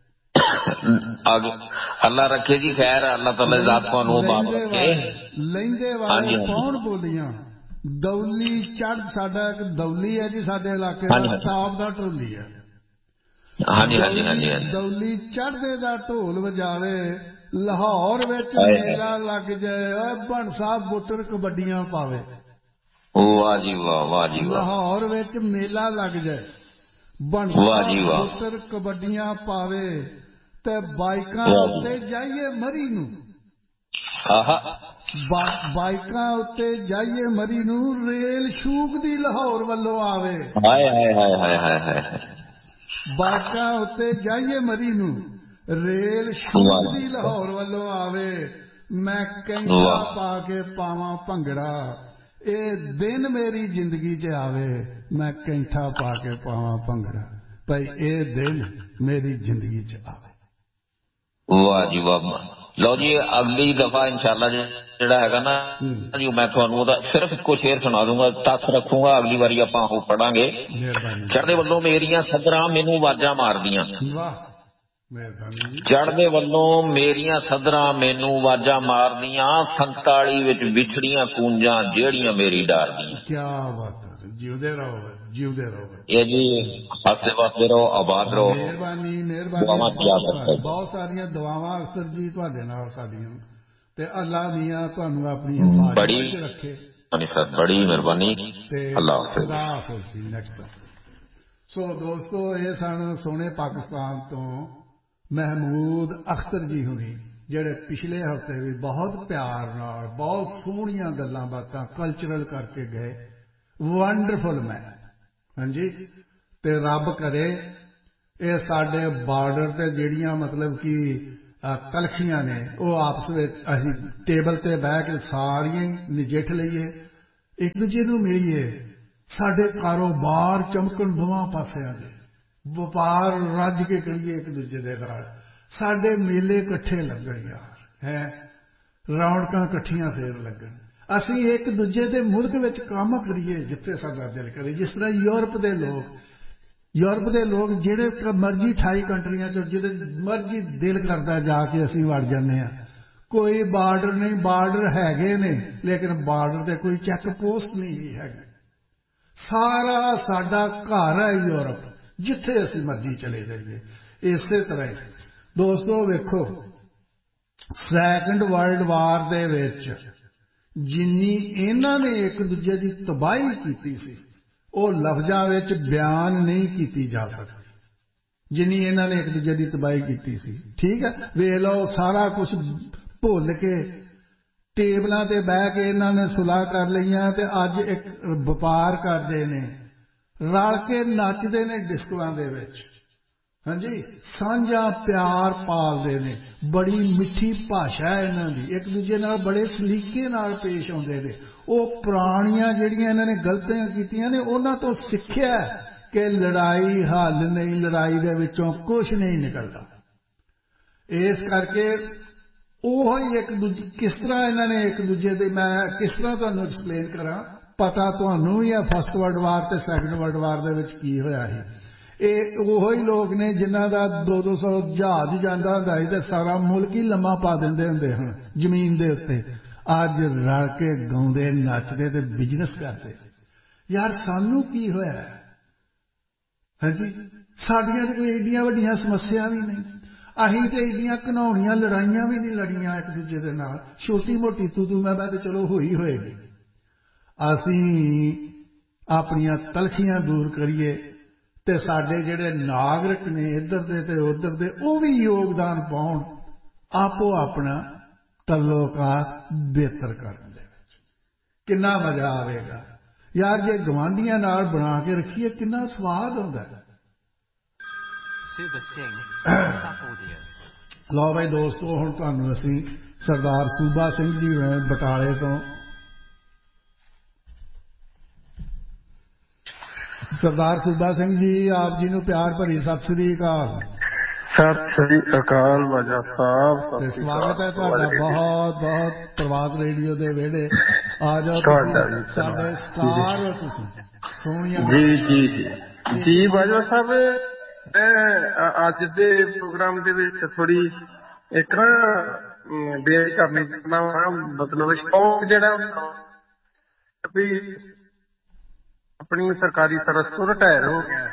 ਅੱਲਾ ਰੱਖੇ ਜੀ ਖੈਰ ਅੱਲਾਹ ਤਾਲਾ ਜ਼ਾਤ ਤੁਹਾਨੂੰ ਆਬਾਦ ਰੱਖੇ ਲਹਿੰਦੇ ਵਾਲੇ ਪਾਉਣ ਬੋਲੀਆਂ ਦੌਲੀ ਚੜ੍ਹ ਸਾਡਾ ਇੱਕ ਦੌਲੀ ਹੈ ਜੀ ਸਾਡੇ ਇਲਾਕੇ ਦਾ ਤਾਪ ਦਾ ਢੋਲੀ ਹੈ ਹਾਂਜੀ ਹਾਂਜੀ ਹਾਂਜੀ ਦੌਲੀ ਚੜ੍ਹਦੇ ਦਾ ਢੋਲ ਵਜਾਵੇ ਲਾਹੌਰ ਵਿੱਚ ਮੇਲਾ ਲੱਗ ਜਾਏ ਬਣ ਸਾਹਿਬ ਬੁੱਟਰ ਕਬੱਡੀਆਂ ਪਾਵੇ ਵਾਹ ਜੀ ਵਾਹ ਵਾਹ ਜੀ ਵਾਹ ਲਾਹੌਰ ਵਿੱਚ ਮੇਲਾ ਲੱਗ ਜਾਏ ਬਣ ਸਾਹਿਬ ਬੁੱਟਰ ਕਬੱਡੀਆਂ ਪਾਵੇ ਤੇ ਬਾਈਕਾਂ ਉੱਤੇ ਜਾਈਏ ਮਰੀ ਨੂੰ ਬਾਈਕਾਂ ਉੱਤੇ ਜਾਈਏ ਮਰੀ ਨੂੰ ਰੇਲ ਸ਼ੂਕ ਦੀ ਲਾਹੌਰ ਵੱਲੋਂ ਆਵੇ ਹਾਏ ਹਾਏ ਹਾਏ ਹਾਏ ਹਾਏ ਹਾਏ ਬਾਈਕਾਂ ਉੱਤੇ ਜਾਈਏ ਮਰੀ ਨੂੰ ਰੇਲ ਸ਼ੂਕ ਦੀ ਲਾਹੌਰ ਵੱਲੋਂ ਆਵੇ ਮੈਂ ਕੈਂਠਾ ਪਾ ਕੇ ਪਾਵਾਂ ਭੰਗੜਾ ਇਹ ਦਿਨ ਮੇਰੀ ਜ਼ਿੰਦਗੀ 'ਚ ਆਵੇ ਮੈਂ ਕੈਂਠਾ ਪਾ ਕੇ ਪਾਵਾਂ ਭੰਗੜਾ ਭਾਈ ਇਹ ਦਿਨ ਮੇਰੀ ਜ਼ਿੰਦਗੀ 'ਚ ਆਵੇ ਵਾਹ ਜੀ ਵਾਹ ਲਓ ਜੀ ਅਗਲੀ ਦਫਾ ਇਨਸ਼ਾਅੱਲਾ ਜਿਹੜਾ ਹੈਗਾ ਨਾ ਜੀ ਮੈਂ ਤੁਹਾਨੂੰ ਉਹਦਾ ਸਿਰਫ ਇੱਕੋ ਸ਼ੇਰ ਸੁਣਾ ਦੂੰਗਾ ਤੱਕ ਰੱਖੂੰਗਾ ਅਗਲੀ ਵਾਰੀ ਆਪਾਂ ਉਹ ਪੜਾਂਗੇ ਚੜ੍ਹਦੇ ਵੱਲੋਂ ਮੇਰੀਆਂ ਸਦਰਾਂ ਮੈਨੂੰ ਆਵਾਜ਼ਾਂ ਮਾਰਦੀਆਂ ਚੜ੍ਹਦੇ ਵੱਲੋਂ ਮੇਰੀਆਂ ਸਦਰਾਂ ਮੈਨੂੰ ਆਵਾਜ਼ਾਂ ਮਾਰਦੀਆਂ ਸੰਤਾਲੀ ਵਿੱਚ ਵਿਛੜੀਆਂ ਕੂੰਜਾਂ ਜਿਹੜੀਆਂ ਮੇਰੀ ਡਾਰਦੀਆਂ ਕਿਆ ਬਾਤ ਹੈ ਜਿਉਂਦੇ ਰਹੋ ਜਿਉਂਦੇ ਰਹੋ ਇਹ ਜੀ ਹੱਸਦੇ ਵਸਦੇ ਰਹੋ ਆਬਾਦ ਰਹੋ ਮਿਹਰਬਾਨੀ ਮਿਹਰਬਾਨੀ ਬਹੁਤ ਸਾਰੀਆਂ ਦੁਆਵਾਂ ਅਖਤਰ ਜੀ ਤੁਹਾਡੇ ਨਾਲ ਸਾਡੀਆਂ ਤੇ ਅੱਲਾ ਮੀਆਂ ਤੁਹਾਨੂੰ ਆਪਣੀ ਹਿਫਾਜ਼ਤ ਵਿੱਚ ਰੱਖੇ ਸਰ ਬੜੀ ਮਿਹਰਬਾਨੀ ਅੱਲਾ ਹਾਫਿਜ਼ ਨੈਕਸਟ ਸੋ ਦੋਸਤੋ ਇਹ ਸਨ ਸੋਹਣੇ ਪਾਕਿਸਤਾਨ ਤੋਂ ਮਹਿਮੂਦ ਅਖਤਰ ਜੀ ਹੁਣੀ ਜਿਹੜੇ ਪਿਛਲੇ ਹਫ਼ਤੇ ਵੀ ਬਹੁਤ ਪਿਆਰ ਨਾਲ ਬਹੁਤ ਸੋਹਣੀਆਂ ਗੱਲਾਂ ਬਾਤਾਂ ਕਲਚਰਲ ਕਰਕੇ ਗਏ ਵੰਡਰਫੁਲ ਮੈਨ ਹਾਂਜੀ ਤੇ ਰੱਬ ਕਰੇ ਇਹ ਸਾਡੇ ਬਾਰਡਰ ਤੇ ਜਿਹੜੀਆਂ ਮਤਲਬ ਕਿ ਤਲਖੀਆਂ ਨੇ ਉਹ ਆਪਸ ਵਿੱਚ ਅਸੀਂ ਟੇਬਲ ਤੇ ਬਹਿ ਕੇ ਸਾਰੀਆਂ ਹੀ ਨਜਿੱਠ ਲਈਏ ਇੱਕ ਦੂਜੇ ਨੂੰ ਮਿਲੀਏ ਸਾਡੇ ਕਾਰੋਬਾਰ ਚਮਕਣ ਦੋਵਾਂ ਪਾਸਿਆਂ ਦੇ ਵਪਾਰ ਰੱਜ ਕੇ ਕਰੀਏ ਇੱਕ ਦੂਜੇ ਦੇ ਨਾਲ ਸਾਡੇ ਮੇਲੇ ਇਕੱਠੇ ਲੱਗਣ ਯਾਰ ਹੈ ਰੌਣਕਾਂ ਇਕੱਠੀਆਂ ਫੇਰ ਲੱਗਣ ਅਸੀਂ ਇੱਕ ਦੂਜੇ ਦੇ ਮੁਲਕ ਵਿੱਚ ਕੰਮ ਕਰੀਏ ਜਿੱਥੇ ਸਾਡਾ ਦਿਲ ਕਰੇ ਜਿਸ ਤਰ੍ਹਾਂ ਯੂਰਪ ਦੇ ਲੋਕ ਯੂਰਪ ਦੇ ਲੋਕ ਜਿਹੜੇ ਮਰਜ਼ੀ ਅਠਾਈ ਕੰਟਰੀਆਂ ਚੋਂ ਜਿਹਦੇ ਮਰਜ਼ੀ ਦਿਲ ਕਰਦਾ ਜਾ ਕੇ ਅਸੀਂ ਵੜ ਜਾਂਦੇ ਹਾਂ ਕੋਈ ਬਾਰਡਰ ਨਹੀਂ ਬਾਰਡਰ ਹੈਗੇ ਨੇ ਲੇਕਿਨ ਬਾਰਡਰ ਤੇ ਕੋਈ ਚੈੱਕ ਪੋਸਟ ਨਹੀਂ ਹੈਗੀ ਸਾਰਾ ਸਾਡਾ ਘਰ ਹੈ ਯੂਰਪ ਜਿੱਥੇ ਅਸੀਂ ਮਰਜ਼ੀ ਚਲੇ ਜਾਈਏ ਇਸੇ ਤਰ੍ਹਾਂ ਹੀ ਦੋਸਤੋ ਵੇਖੋ ਸੈਕੰਡ ਵਰਲਡ ਵਾਰ ਦੇ ਵਿੱਚ ਜਿੰਨੀ ਇਹਨਾਂ ਨੇ ਇੱਕ ਦੂਜੇ ਦੀ ਤਬਾਹੀ ਕੀਤੀ ਸੀ ਉਹ ਲਫ਼ਜ਼ਾਂ ਵਿੱਚ ਬਿਆਨ ਨਹੀਂ ਕੀਤੀ ਜਾ ਸਕਦੀ जिन्नी इन्हां ने एक दूजे की तबाही की सी। ठीक है, वेख लो सारा कुछ भुल के टेबलों ते बह के इन्हां ने सुलह कर लईयां ते अज एक व्यापार करते ने, रल के नचते ने डिस्कोआं दे विच। हाँ जी, सांझा प्यार पालते ने, बड़ी मिठी भाषा है इन्हां दी, एक दूजे नाल बड़े सलीके नाल पेश आउंदे ने। वो पुरानियां जिहड़ियां इन्हां ने गलतियां कीतियां ने उन्हां तो सिੱਖਿਆ कि लड़ाई हल नहीं, लड़ाई दे विचों कुछ नहीं निकलता। इस करके ਉਹ ਹੀ एक दूजे किस तरह इन्होंने एक दूजे दे, मैं किस तरह तुहानूं एक्सप्लेन करा, पता तुहानूं भी है फस्ट वर्ल्ड वार ते सैकंड वर्ल्ड वार दे विच की होया है। ਇਹ ਉਹੀ ਲੋਕ ने जिन्हां दा दो दो सौ जहाज जांदा हुंदा ਸੀ ते सारा मुल्क ही लम्मा पा दिंदे हुंदे हन जमीन दे उत्ते, अज रल के गाउंदे नचदे ते बिजनेस करदे। यार सानू की होया? हाँ जी, साडियां ते कोई एडियां वड्डियां समस्या भी नहीं, अहीं ते एडियां घनौणियां लड़ाइयां भी नहीं लड़ियां एक दूजे दे नाल, छोटी मोटी तू तू मैं मैं ते चलो होई होएगी। असीं अपनियां तलखियां दूर करिए ते साडे जिहड़े नागरिक ने इधर दे ते उधर दे वो भी योगदान पाउण, आपो अपना तल्लोकात बेहतर करन दे विच किन्ना मजा आवेगा। यार जे गवांढियां नाल बना के रखिए किन्ना स्वाद हुंदा है। लो भाई दोस्तों, हुण तुहानूं असीं सरदार सूबा सिंह जी बटाले तो, सरदार सूबा सिंह जी आप जी नूं प्यार भरी सत श्री अकाल। सत श्री अकाल बाजा साहब, स्वागत है तुहाडा बहुत बहुत प्रभात रेडियो दे वेड़े। आ जाओ तुसीं साडे स्टार हो, तुसीं सोहणियां जी जी जी जी बाजा साहब। अज दे प्रोग्राम दे विच थोड़ी एक ना बेनती करनी चाहना वा, मतलब शौक जिहड़ा भी अपनी सरकारी सर्विस तो रिटायर हो गया।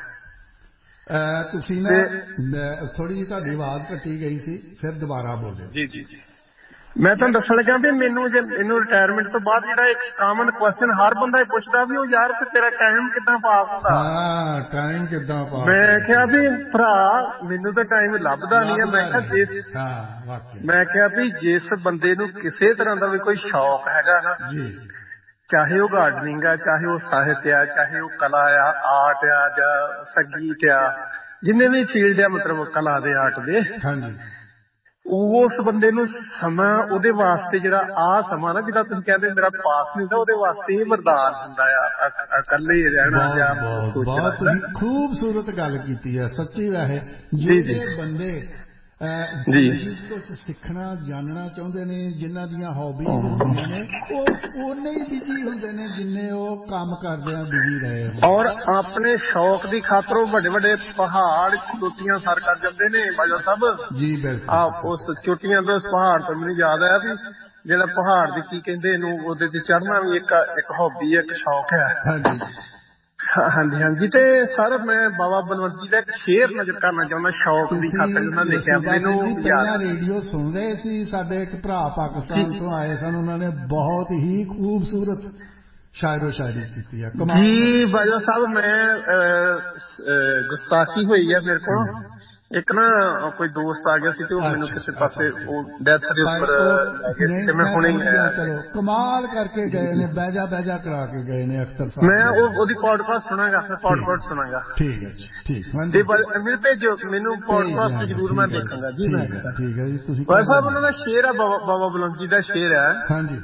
तुसीं ना थोड़ी जी तुहाडी आवाज कट्टी गई सी, फिर दोबारा बोलिओ। जी जी मैं तुहानूं दस्सण लगा भी मैनूं जे मैनूं रिटायरमेंट तो बाद जिहड़ा एक कामन क्वेश्चन हर बंदा पुछदा भी, ਉਹ यार तेरा टाइम किदां पास ਹੁੰਦਾ? ਹਾਂ ਟਾਈਮ ਕਿਦਾਂ ਪਾਸ? मैं ਕਿਹਾ ਵੀ ਭਰਾ ਮੈਨੂੰ ਤਾਂ ਟਾਈਮ ਲੱਭਦਾ ਨਹੀਂ ਹੈ। ਮੈਂ ਕਿਹਾ ਜਿਸ ਹਾਂ ਵਾਕਈ ਮੈਂ ਕਿਹਾ ਵੀ ਜਿਸ ਬੰਦੇ ਨੂੰ ਕਿਸੇ ਤਰ੍ਹਾਂ ਦਾ ਵੀ ਕੋਈ ਸ਼ੌਕ ਹੈਗਾ ਨਾ ਜੀ, ਚਾਹੇ ਉਹ ਗਾਰਡਨਿੰਗ ਆ, ਚਾਹੇ ਉਹ ਸਾਹਿਤ ਆ, ਚਾਹੇ ਉਹ ਕਲਾ ਆ, ਆਰਟ ਆ ਜਾਂ ਸੰਗੀਤ ਆ, ਜਿੰਨੇ ਵੀ ਫੀਲਡ ਆ ਮਤਲਬ ਕਲਾ ਦੇ ਆਰਟ ਦੇ, ਹਾਂਜੀ ਉਸ ਬੰਦੇ ਨੂੰ ਸਮਾਂ ਉਹਦੇ ਵਾਸਤੇ ਜਿਹੜਾ ਆਹ ਸਮਾਂ ਨਾ ਜਿਹੜਾ ਤੁਸੀਂ ਕਹਿੰਦੇ ਮੇਰਾ ਪਾਸ ਨਹੀਂ ਹੁੰਦਾ, ਉਹਦੇ ਵਾਸਤੇ ਇਹ ਵਰਦਾਨ ਹੁੰਦਾ ਆ ਇਕੱਲੇ ਰਹਿਣਾ ਜਾਂ ਸੋਚਣਾ। ਤੁਸੀਂ ਖੂਬਸੂਰਤ ਗੱਲ ਕੀਤੀ ਹੈ ਸੱਚੀ। ਵੈਸੇ ਜਿਹੜੇ ਬੰਦੇ ਜ਼ਿੰਦਗੀ ਕੁਝ ਸਿੱਖਣਾ ਜਾਣਨਾ ਚਾਹੁੰਦੇ ਨੇ, ਜਿਨ੍ਹਾਂ ਦੀਆਂ ਹੌਬੀਜ਼ ਹੁੰਦੀਆਂ ਨੇ, ਉਹ ਉਨੇ ਹੀ ਬਿਜੀ ਹੁੰਦੇ ਨੇ ਜਿੰਨੇ ਉਹ ਕੰਮ ਕਰਦਿਆਂ ਬਿਜੀ ਰਹੇ। ਔਰ ਆਪਣੇ ਸ਼ੌਕ ਦੀ ਖਾਤਰ ਉਹ ਵੱਡੇ ਵੱਡੇ ਪਹਾੜ ਚੋਟੀਆਂ ਸਰ ਕਰ ਜਾਂਦੇ ਨੇ ਬਾਜਵਾ ਸਾਹਿਬ। ਜੀ ਬਿਲਕੁਲ। ਆ ਉਸ ਚੋਟੀਆਂ ਤੋਂ, ਉਸ ਪਹਾੜ ਤੋਂ ਮੈਨੂੰ ਯਾਦ ਆਇਆ ਵੀ ਜਿਹੜਾ ਪਹਾੜ ਦੀ ਕੀ ਕਹਿੰਦੇ ਇਹਨੂੰ, ਉਹਦੇ ਤੇ ਚੜ੍ਹਨਾ ਵੀ ਇੱਕ ਇੱਕ ਹੌਬੀ ਹੈ, ਇੱਕ ਸ਼ੌਕ ਹੈ। ਹਾਂਜੀ ਹਾਂਜੀ ਹਾਂਜੀ। ਤੇ ਸਰ ਮੈਂ ਬਾਬਾ ਬਲਵੰਤ ਜੀ ਦਾ ਇੱਕ ਸ਼ੇਅਰ ਨਜ਼ਰ ਕਰਨਾ ਚਾਹੁੰਦਾ ਸ਼ੌਕ ਦੀ ਖਾਤਰ। ਉਹਨਾਂ ਨੇ ਲਿਖਿਆ, ਮੈਨੂੰ ਪਹਿਲਾਂ ਰੇਡੀਓ ਸੁਣ ਰਹੇ ਸੀ, ਸਾਡੇ ਇੱਕ ਭਰਾ ਪਾਕਿਸਤਾਨ ਤੋਂ ਆਏ ਸਨ, ਉਹਨਾਂ ਨੇ ਬਹੁਤ ਹੀ ਖੂਬਸੂਰਤ ਸ਼ਾਇਰੋ ਸ਼ਾਇਰੀ ਕੀਤੀ ਹੈ। ਜੀ ਬਾਜਵਾ ਸਾਹਿਬ, ਮੈਂ ਗੁਸਤਾਖੀ ਹੋਈ ਹੈ ਮੇਰੇ ਕੋਲ। ਇੱਕ ਨਾ ਕੋਈ ਦੋਸਤ ਆ ਗਿਆ ਸੀ ਤੇ ਉਹ ਮੈਨੂੰ ਕਿਸੇ ਪਾਸੇ ਉਹ ਡੈਥ ਦੇ ਉੱਪਰ ਲੈ ਗਏ ਸੀ ਤੇ ਮੈਂ ਹੁਣੇ ਚਲੋ ਕਮਾਲ ਕਰਕੇ ਗਏ ਨੇ, ਬਹਿਜਾ ਬਹਿਜਾ ਕਰਾ ਕੇ ਗਏ ਨੇ ਅਖਤਰ ਸਾਹਿਬ। ਮੈਂ ਉਹ ਉਹਦੀ ਪੋਡਕਾਸਟ ਸੁਣਾਂਗਾ, ਮੈਂ ਪੋਡਕਾਸਟ ਸੁਣਾਂਗਾ। ਠੀਕ ਹੈ ਠੀਕ। ਤੇ ਮੈਨੂੰ ਭੇਜੋ, ਮੈਨੂੰ ਪੋਡਕਾਸਟ ਜ਼ਰੂਰ ਮੈਂ ਦੇਖਾਂਗਾ ਜੀ। ਮੈਂ ਠੀਕ ਹੈ ਜੀ। ਤੁਸੀਂ ਭਾਈ ਸਾਹਿਬ ਉਹਨਾਂ ਦਾ ਸ਼ੇਰ ਆ, ਬਾਬਾ ਬਲਵੰਤ ਜੀ ਦਾ ਸ਼ੇਰ ਹੈ। ਹਾਂਜੀ।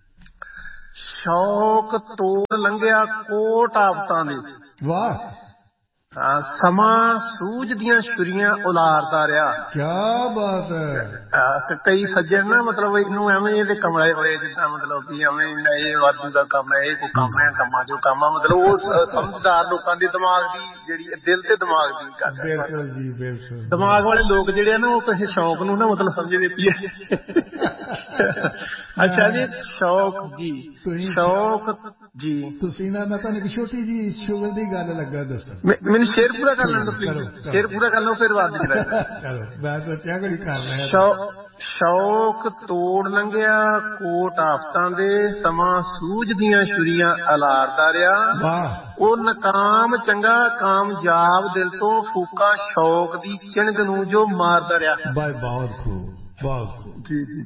ਸ਼ੌਕ ਤੋੜ ਲੰਘਿਆ ਕੋਟ ਆਫਤਾਂ ਦੇ, ਵਾਹ ਸਮਾਂ ਸੂਝ ਦੀਆਂ ਛੁਰੀਆਂ ਉਲਾਰਦਾ ਰਿਹਾ। ਕਿਆ ਬਾਤ ਹੈ। ਕਈ ਸੱਜਣ ਨਾ ਮਤਲਬ ਇਹਨੂੰ ਐਵੇਂ ਇਹਦੇ ਕਮਲੇ ਹੋਏ, ਜਿੱਦਾਂ ਮਤਲਬ ਵੀ ਐਵੇਂ ਇਹ ਵਾਧੂ ਦਾ ਕੰਮ ਹੈ, ਇਹ ਕੋਈ ਕੰਮ ਹੈ, ਕੰਮਾਂ ਚੋਂ ਕੰਮ ਆ, ਮਤਲਬ ਉਹ ਸਮਝਦਾਰ ਲੋਕਾਂ ਦੇ ਦਿਮਾਗ ਦੀ ਜਿਹੜੀ ਦਿਲ ਤੇ ਦਿਮਾਗ ਦੀ ਗੱਲ। ਬਿਲਕੁਲ ਜੀ ਬਿਲਕੁਲ। ਦਿਮਾਗ ਵਾਲੇ ਲੋਕ ਜਿਹੜੇ ਆ ਨਾ ਉਹ ਕਿਸੇ ਸ਼ੌਕ ਨੂੰ ਨਾ ਮਤਲਬ ਸਮਝਦੇ ਪਈਏ। ਅੱਛਾ ਜੀ, ਸ਼ੌਕ ਜੀ, ਸ਼ੌਕ ਜੀ ਤੁਸੀਂ ਨਾ, ਮੈਂ ਤੁਹਾਨੂੰ ਇੱਕ ਛੋਟੀ ਜੀ ਸ਼ੁਗਰ ਦੀ ਗੱਲ ਲੱਗਾ ਦੱਸੋ। ਮੈਨੂੰ ਸ਼ੇਰ ਪੂਰਾ ਕਰ ਲੈਣ ਦਿਓ ਪਲੀਜ਼, ਸ਼ੇਰ ਪੂਰਾ ਕਰ ਲਓ ਫਿਰ ਬਾਅਦ ਵਿੱਚ ਚਲੋ ਮੈਂ ਸੋਚਿਆ ਘੜੀ ਕਰ ਲਿਆ। ਸ਼ੌਕ ਤੋੜ ਲੰਘਿਆ ਕੋਟ ਆਫਤਾਂ ਦੇ, ਸਮਾਂ ਸੂਝ ਦੀਆਂ ਛੁਰੀਆਂ ਅਲਾਰਦਾ ਰਿਹਾ। ਉਹ ਨਕਾਮ ਚੰਗਾ ਕਾਮਯਾਬ ਦਿਲ ਤੋਂ ਫੂਕਾਂ ਸ਼ੌਕ ਦੀ ਚਿਣਗ ਨੂੰ ਜੋ ਮਾਰਦਾ ਰਿਹਾ। ਬਾਈ ਬਹੁਤ ਖੂਬ, ਬਹੁਤ ਜੀ ਜੀ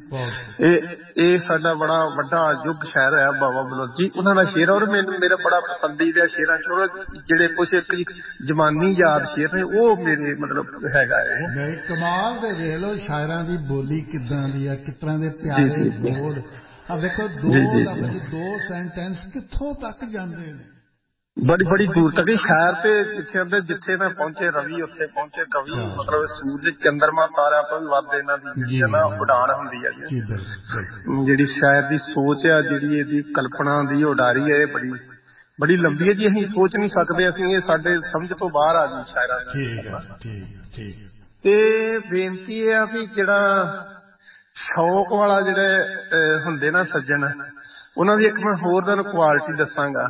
ਇਹ ਇਹ ਸਾਡਾ ਬੜਾ ਵੱਡਾ ਯੁੱਗ ਸ਼ਾਇਰ ਹੈ ਬਾਬਾ ਬਲੋਚ ਜੀ, ਉਹਨਾਂ ਦਾ ਸ਼ੇਰ। ਔਰ ਮੈਨੂੰ ਮੇਰਾ ਬੜਾ ਪਸੰਦੀਦਾ ਸ਼ੇਰਾਂ ਚ ਜਿਹੜੇ ਕੁਛ ਇੱਕ ਜਮਾਨੀ ਯਾਦ ਸ਼ੇਰ ਨੇ ਉਹ ਮੇਰੇ ਮਤਲਬ ਹੈਗਾ ਇਹ ਨਹੀਂ ਕਮਾਲ ਦੇ। ਵੇਖ ਲਓ ਸ਼ਾਇਰਾਂ ਦੀ ਬੋਲੀ ਕਿੱਦਾਂ ਦੀ ਆ, ਕਿਸ ਤਰ੍ਹਾਂ ਦੇ ਪਿਆਰੇ ਬੋਲ ਆ। ਦੇਖੋ ਦੋ ਲਫ਼ਜ਼ ਦੋ ਸੈਂਟੈਂਸ ਕਿੱਥੋਂ ਤੱਕ ਜਾਂਦੇ ਨੇ, ਬੜੀ ਬੜੀ ਦੂਰ ਤੱਕ। ਸ਼ਾਇਰ ਤੇ ਜਿੱਥੇ ਹੁੰਦੇ, ਜਿੱਥੇ ਮੈਂ ਪਹੁੰਚੇ ਰਵੀ ਉੱਥੇ ਪਹੁੰਚੇ ਕਵੀ। ਮਤਲਬ ਸੂਰਜ ਚੰਦਰਮਾ ਤਾਰਿਆਂ ਤੋਂ ਵੀ ਵੱਧ ਇਹਨਾਂ ਦੀ ਨਾ ਉਡਾਣ ਹੁੰਦੀ ਹੈ ਜੀ। ਜਿਹੜੀ ਸ਼ਾਇਰ ਦੀ ਸੋਚ ਆ, ਜਿਹੜੀ ਇਹਦੀ ਕਲਪਨਾ ਦੀ ਉਡਾਰੀ ਹੈ, ਇਹ ਬੜੀ ਬੜੀ ਲੰਬੀ ਹੈ ਜੀ। ਅਸੀਂ ਸੋਚ ਨਹੀਂ ਸਕਦੇ, ਅਸੀਂ ਇਹ ਸਾਡੇ ਸਮਝ ਤੋਂ ਬਾਹਰ ਆ ਜੀ ਸ਼ਾਇਰਾਂ ਦੀ। ਤੇ ਬੇਨਤੀ ਇਹ ਆ ਵੀ ਜਿਹੜਾ ਸ਼ੌਕ ਵਾਲਾ ਜਿਹੜੇ ਹੁੰਦੇ ਨਾ ਸੱਜਣ, ਉਹਨਾਂ ਦੀ ਇੱਕ ਮੈਂ ਹੋਰ ਤੁਹਾਨੂੰ ਕੁਆਲਿਟੀ ਦੱਸਾਂਗਾ।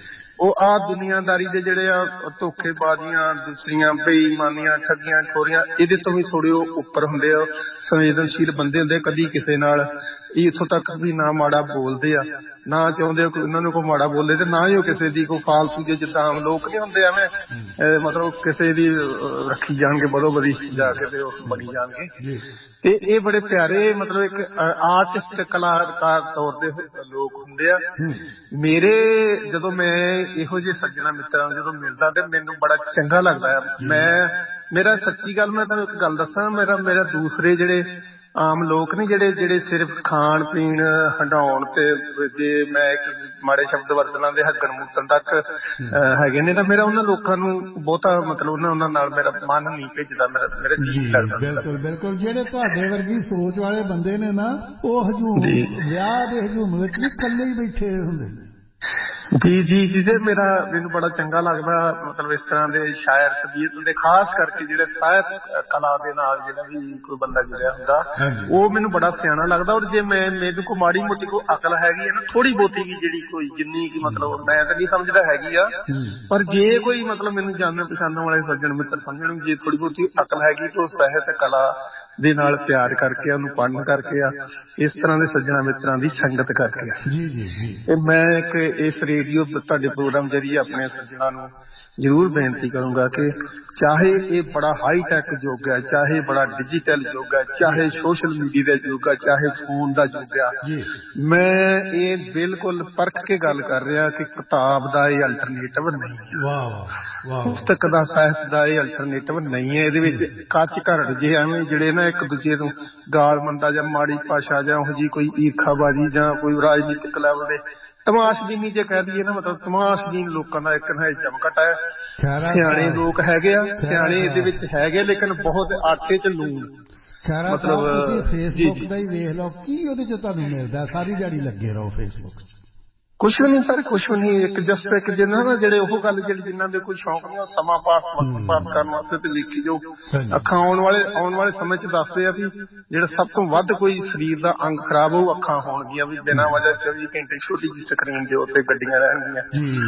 ਉਹ ਆ ਦੁਨੀਆਦਾਰੀ ਦੇ ਜਿਹੜੇ ਆ ਧੋਖੇਬਾਜ਼ੀਆਂ, ਦੂਸਰੀਆਂ ਬੇਈਮਾਨੀਆਂ, ਠੱਗੀਆਂ ਠੋਰੀਆਂ, ਇਹਦੇ ਤੋਂ ਵੀ ਥੋੜੇ ਉਹ ਉੱਪਰ ਹੁੰਦੇ ਆ, ਸੰਵੇਦਨਸ਼ੀਲ ਬੰਦੇ ਹੁੰਦੇ। ਕਦੀ ਕਿਸੇ ਨਾਲ ਇੱਥੋਂ ਤੱਕ ਵੀ ਨਾ ਮਾੜਾ ਬੋਲਦੇ ਆ, ਨਾ ਚਾਹੁੰਦੇ ਉਹਨਾਂ ਨੂੰ ਕੋਈ ਮਾੜਾ ਬੋਲੇ, ਤੇ ਨਾ ਹੀ ਉਹ ਕਿਸੇ ਦੀ ਕੋਈ ਫਾਲਤੂ ਜੇ ਜਿੱਦਾਂ ਆਮ ਲੋਕ ਨੀ ਹੁੰਦੇ ਐਵੇਂ ਮਤਲਬ ਕਿਸੇ ਦੀ ਰੱਖੀ ਜਾਣਗੇ ਬਦੋ ਬਦੀ ਜਾ ਕੇ ਤੇ ਉਹ ਬਣੀ ਜਾਣਗੇ। ਤੇ ਇਹ ਬੜੇ ਪਿਆਰੇ ਮਤਲਬ ਇੱਕ ਆਰਟਿਸਟ ਕਲਾਕਾਰ ਤੌਰ ਦੇ ਲੋਕ ਹੁੰਦੇ ਆ। ਮੇਰੇ ਜਦੋਂ ਮੈਂ ਇਹੋ ਜਿਹੇ ਸੱਜਣਾ ਮਿੱਤਰਾਂ ਜਦੋਂ ਮਿਲਦਾ ਤੇ ਮੈਨੂੰ ਬੜਾ ਚੰਗਾ ਲੱਗਦਾ ਆ। ਮੈਂ ਮੇਰਾ ਸੱਚੀ ਗੱਲ ਮੈਂ ਤੁਹਾਨੂੰ ਇੱਕ ਗੱਲ ਦੱਸਾਂ, ਮੇਰਾ ਮੇਰਾ ਦੂਸਰੇ ਜਿਹੜੇ ਆਮ ਲੋਕ ਨੇ ਜਿਹੜੇ ਜਿਹੜੇ ਸਿਰਫ ਖਾਣ ਪੀਣ ਹੰਡਾਉਣ ਤੇ ਜੇ ਮੈਂ ਇੱਕ ਮਾੜੇ ਸ਼ਬਦ ਵਰਤਣਾ ਦੇ ਹੱਗਣ ਮੂਤਣ ਤੱਕ ਹੈਗੇ ਨੇ, ਤਾਂ ਮੇਰਾ ਉਹਨਾਂ ਲੋਕਾਂ ਨੂੰ ਬਹੁਤਾ ਮਤਲਬ ਉਹਨਾਂ ਉਹਨਾਂ ਨਾਲ ਮੇਰਾ ਮਨ ਨਹੀਂ ਭੇਜਦਾ, ਮੇਰਾ ਮੇਰੇ ਜੀ ਲੱਗਦਾ। ਬਿਲਕੁਲ ਬਿਲਕੁਲ। ਜਿਹੜੇ ਤੁਹਾਡੇ ਵਰਗੀ ਸੋਚ ਵਾਲੇ ਬੰਦੇ ਨੇ ਨਾ, ਉਹ ਹਜੂਮ ਵਿਆਹ ਦੇ ਹਜੂਮ ਵਿੱਚ ਵੀ ਇਕੱਲੇ ਹੀ ਬੈਠੇ ਹੁੰਦੇ ਨੇ। ਜੀ ਜੀ ਜੀ ਤੇ ਮੇਰਾ ਮੈਨੂੰ ਬੜਾ ਚੰਗਾ ਲੱਗਦਾ ਮਤਲਬ ਇਸ ਤਰ੍ਹਾਂ ਦੇ ਸ਼ਾਇਰ ਤਬੀਅਤ ਦੇ, ਖਾਸ ਕਰਕੇ ਜਿਹੜੇ ਸਾਹਿਤ ਕਲਾ ਦੇ ਨਾਲ ਜਿਹੜਾ ਵੀ ਕੋਈ ਬੰਦਾ ਜੁੜਿਆ ਹੁੰਦਾ, ਉਹ ਮੈਨੂੰ ਬੜਾ ਸਿਆਣਾ ਲੱਗਦਾ। ਔਰ ਜੇ ਮੈਂ ਮੈਨੂੰ ਕੋਈ ਮਾੜੀ ਮੋਟੀ ਕੋਈ ਅਕਲ ਹੈਗੀ ਹੈ ਨਾ, ਥੋੜੀ ਬਹੁਤੀ ਵੀ ਜਿਹੜੀ ਕੋਈ ਜਿੰਨੀ ਕਿ ਮਤਲਬ ਮੈਂ ਤਾਂ ਨਹੀਂ ਸਮਝਦਾ ਹੈਗੀ ਆ, ਪਰ ਜੇ ਕੋਈ ਮਤਲਬ ਮੈਨੂੰ ਜਾਣਨ ਪਛਾਣਨ ਵਾਲੇ ਸੱਜਣ ਮਿੱਤਰ ਸਮਝਣ, ਜੇ ਥੋੜੀ ਬਹੁਤੀ ਅਕਲ ਹੈਗੀ ਤਾਂ ਸਾਹਿਤ ਕਲਾ ਦੇ ਨਾਲ ਪਿਆਰ ਕਰਕੇ, ਉਹਨੂੰ ਪੜ੍ਹਨ ਕਰਕੇ ਆ, ਇਸ ਤਰ੍ਹਾਂ ਦੇ ਸੱਜਣਾ ਮਿੱਤਰਾਂ ਦੀ ਸੰਗਤ ਕਰਕੇ ਆ। ਜੀ ਜੀ ਜੀ। ਮੈਂ ਇੱਕ ਇਸ ਰੇਡੀਓ ਤੁਹਾਡੇ ਪ੍ਰੋਗਰਾਮ ਜਰੀਏ ਆਪਣੇ ਸੱਜਣਾ ਨੂੰ ਜ਼ਰੂਰ ਬੇਨਤੀ ਕਰੂੰਗਾ ਕਿ ਚਾਹੇ ਇਹ ਬੜਾ ਹਾਈ ਟੈਕ ਯੁੱਗ ਹੈ, ਚਾਹੇ ਬੜਾ ਡਿਜੀਟਲ ਯੁੱਗ ਹੈ, ਚਾਹੇ ਸੋਸ਼ਲ ਮੀਡੀਆ ਦਾ ਯੁੱਗ ਹੈ, ਚਾਹੇ ਫੋਨ ਦਾ ਯੁੱਗ ਆ, ਮੈਂ ਇਹ ਬਿਲਕੁਲ ਪਰਖ ਕੇ ਗੱਲ ਕਰ ਰਿਹਾ ਕਿ ਕਿਤਾਬ ਦਾ ਇਹ ਅਲਟਰਨੇਟਿਵ ਨਹੀਂ ਹੈ। ਵਾਹ ਵਾਹ। ਪੁਸਤਕ ਦਾ, ਸਾਹਿਤ ਦਾ ਇਹ ਅਲਟਰਨੇਟਿਵ ਨਹੀਂ ਹੈ। ਇਹਦੇ ਵਿੱਚ ਕੱਚ ਘਰੜ ਜੇ ਐਵੇਂ ਜਿਹੜੇ ਨਾ ਇੱਕ ਦੂਜੇ ਨੂੰ ਗਾਲ ਮੰਦਾ ਜਾਂ ਮਾੜੀ ਭਾਸ਼ਾ ਜਾਂ ਉਹੋ ਜਿਹੀ ਕੋਈ ਈਰਖਾਬਾਜ਼ੀ ਜਾਂ ਕੋਈ ਰਾਜਨੀਤਿਕ ਲੈਵਲ ਦੇ ਤਮਾਸ਼ਬੀਨੀ ਜੇ ਕਹਿ ਦਈਏ ਨਾ, ਮਤਲਬ ਤਮਾਸ਼ਬੀਨ ਲੋਕਾਂ ਦਾ ਇੱਕ ਨਾ ਚਮਕਟ ਹੈ। ਸਿਆਣੇ ਲੋਕ ਹੈਗੇ ਆ, ਸਿਆਣੇ ਇਹਦੇ ਵਿੱਚ ਹੈਗੇ, ਲੇਕਿਨ ਬਹੁਤ ਆਟੇ ਚ ਲੂਣ। ਮਤਲਬ ਫੇਸਬੁੱਕ ਦਾ ਹੀ ਵੇਖ ਲਓ, ਕੀ ਉਹਦੇ ਚ ਤੁਹਾਨੂੰ ਮਿਲਦਾ? ਸਾਰੀ ਦਿਹਾੜੀ ਲੱਗੇ ਰਹੋ ਫੇਸਬੁੱਕ ਚ, ਕੁਛ ਵੀ ਨਹੀਂ ਸਰ, ਕੁਛ ਵੀ ਨਹੀਂ। ਇੱਕ ਜਸਟ ਇੱਕ ਜਿੰਨਾ ਨਾ ਜਿਹੜੇ ਉਹ ਗੱਲ ਜਿਹੜੇ ਜਿਨ੍ਹਾਂ ਦੇ ਕੋਈ ਸ਼ੌਕ ਨਹੀਂ, ਉਹ ਸਮਾਂ ਪਾਸ ਵਕਤ ਪਾਸ ਕਰਨ ਵਾਸਤੇ ਤੇ ਲਿਖੀ ਜੋ ਅੱਖਾਂ ਆਉਣ ਵਾਲੇ ਆਉਣ ਵਾਲੇ ਸਮੇਂ ਚ ਦੱਸਦੇ ਆ ਵੀ ਜਿਹੜਾ ਸਭ ਤੋਂ ਵੱਧ ਕੋਈ ਸਰੀਰ ਦਾ ਅੰਗ ਖਰਾਬ ਹੋਊ ਅੱਖਾਂ ਹੋਣਗੀਆਂ, ਵੀ ਬਿਨਾਂ ਵਜ੍ਹਾ ਚੌਵੀ ਘੰਟੇ ਛੋਟੀ ਜਿਹੀ ਸਕਰੀਨ ਦੇ ਉੱਤੇ ਗੱਡੀਆਂ ਰਹਿਣਗੀਆਂ।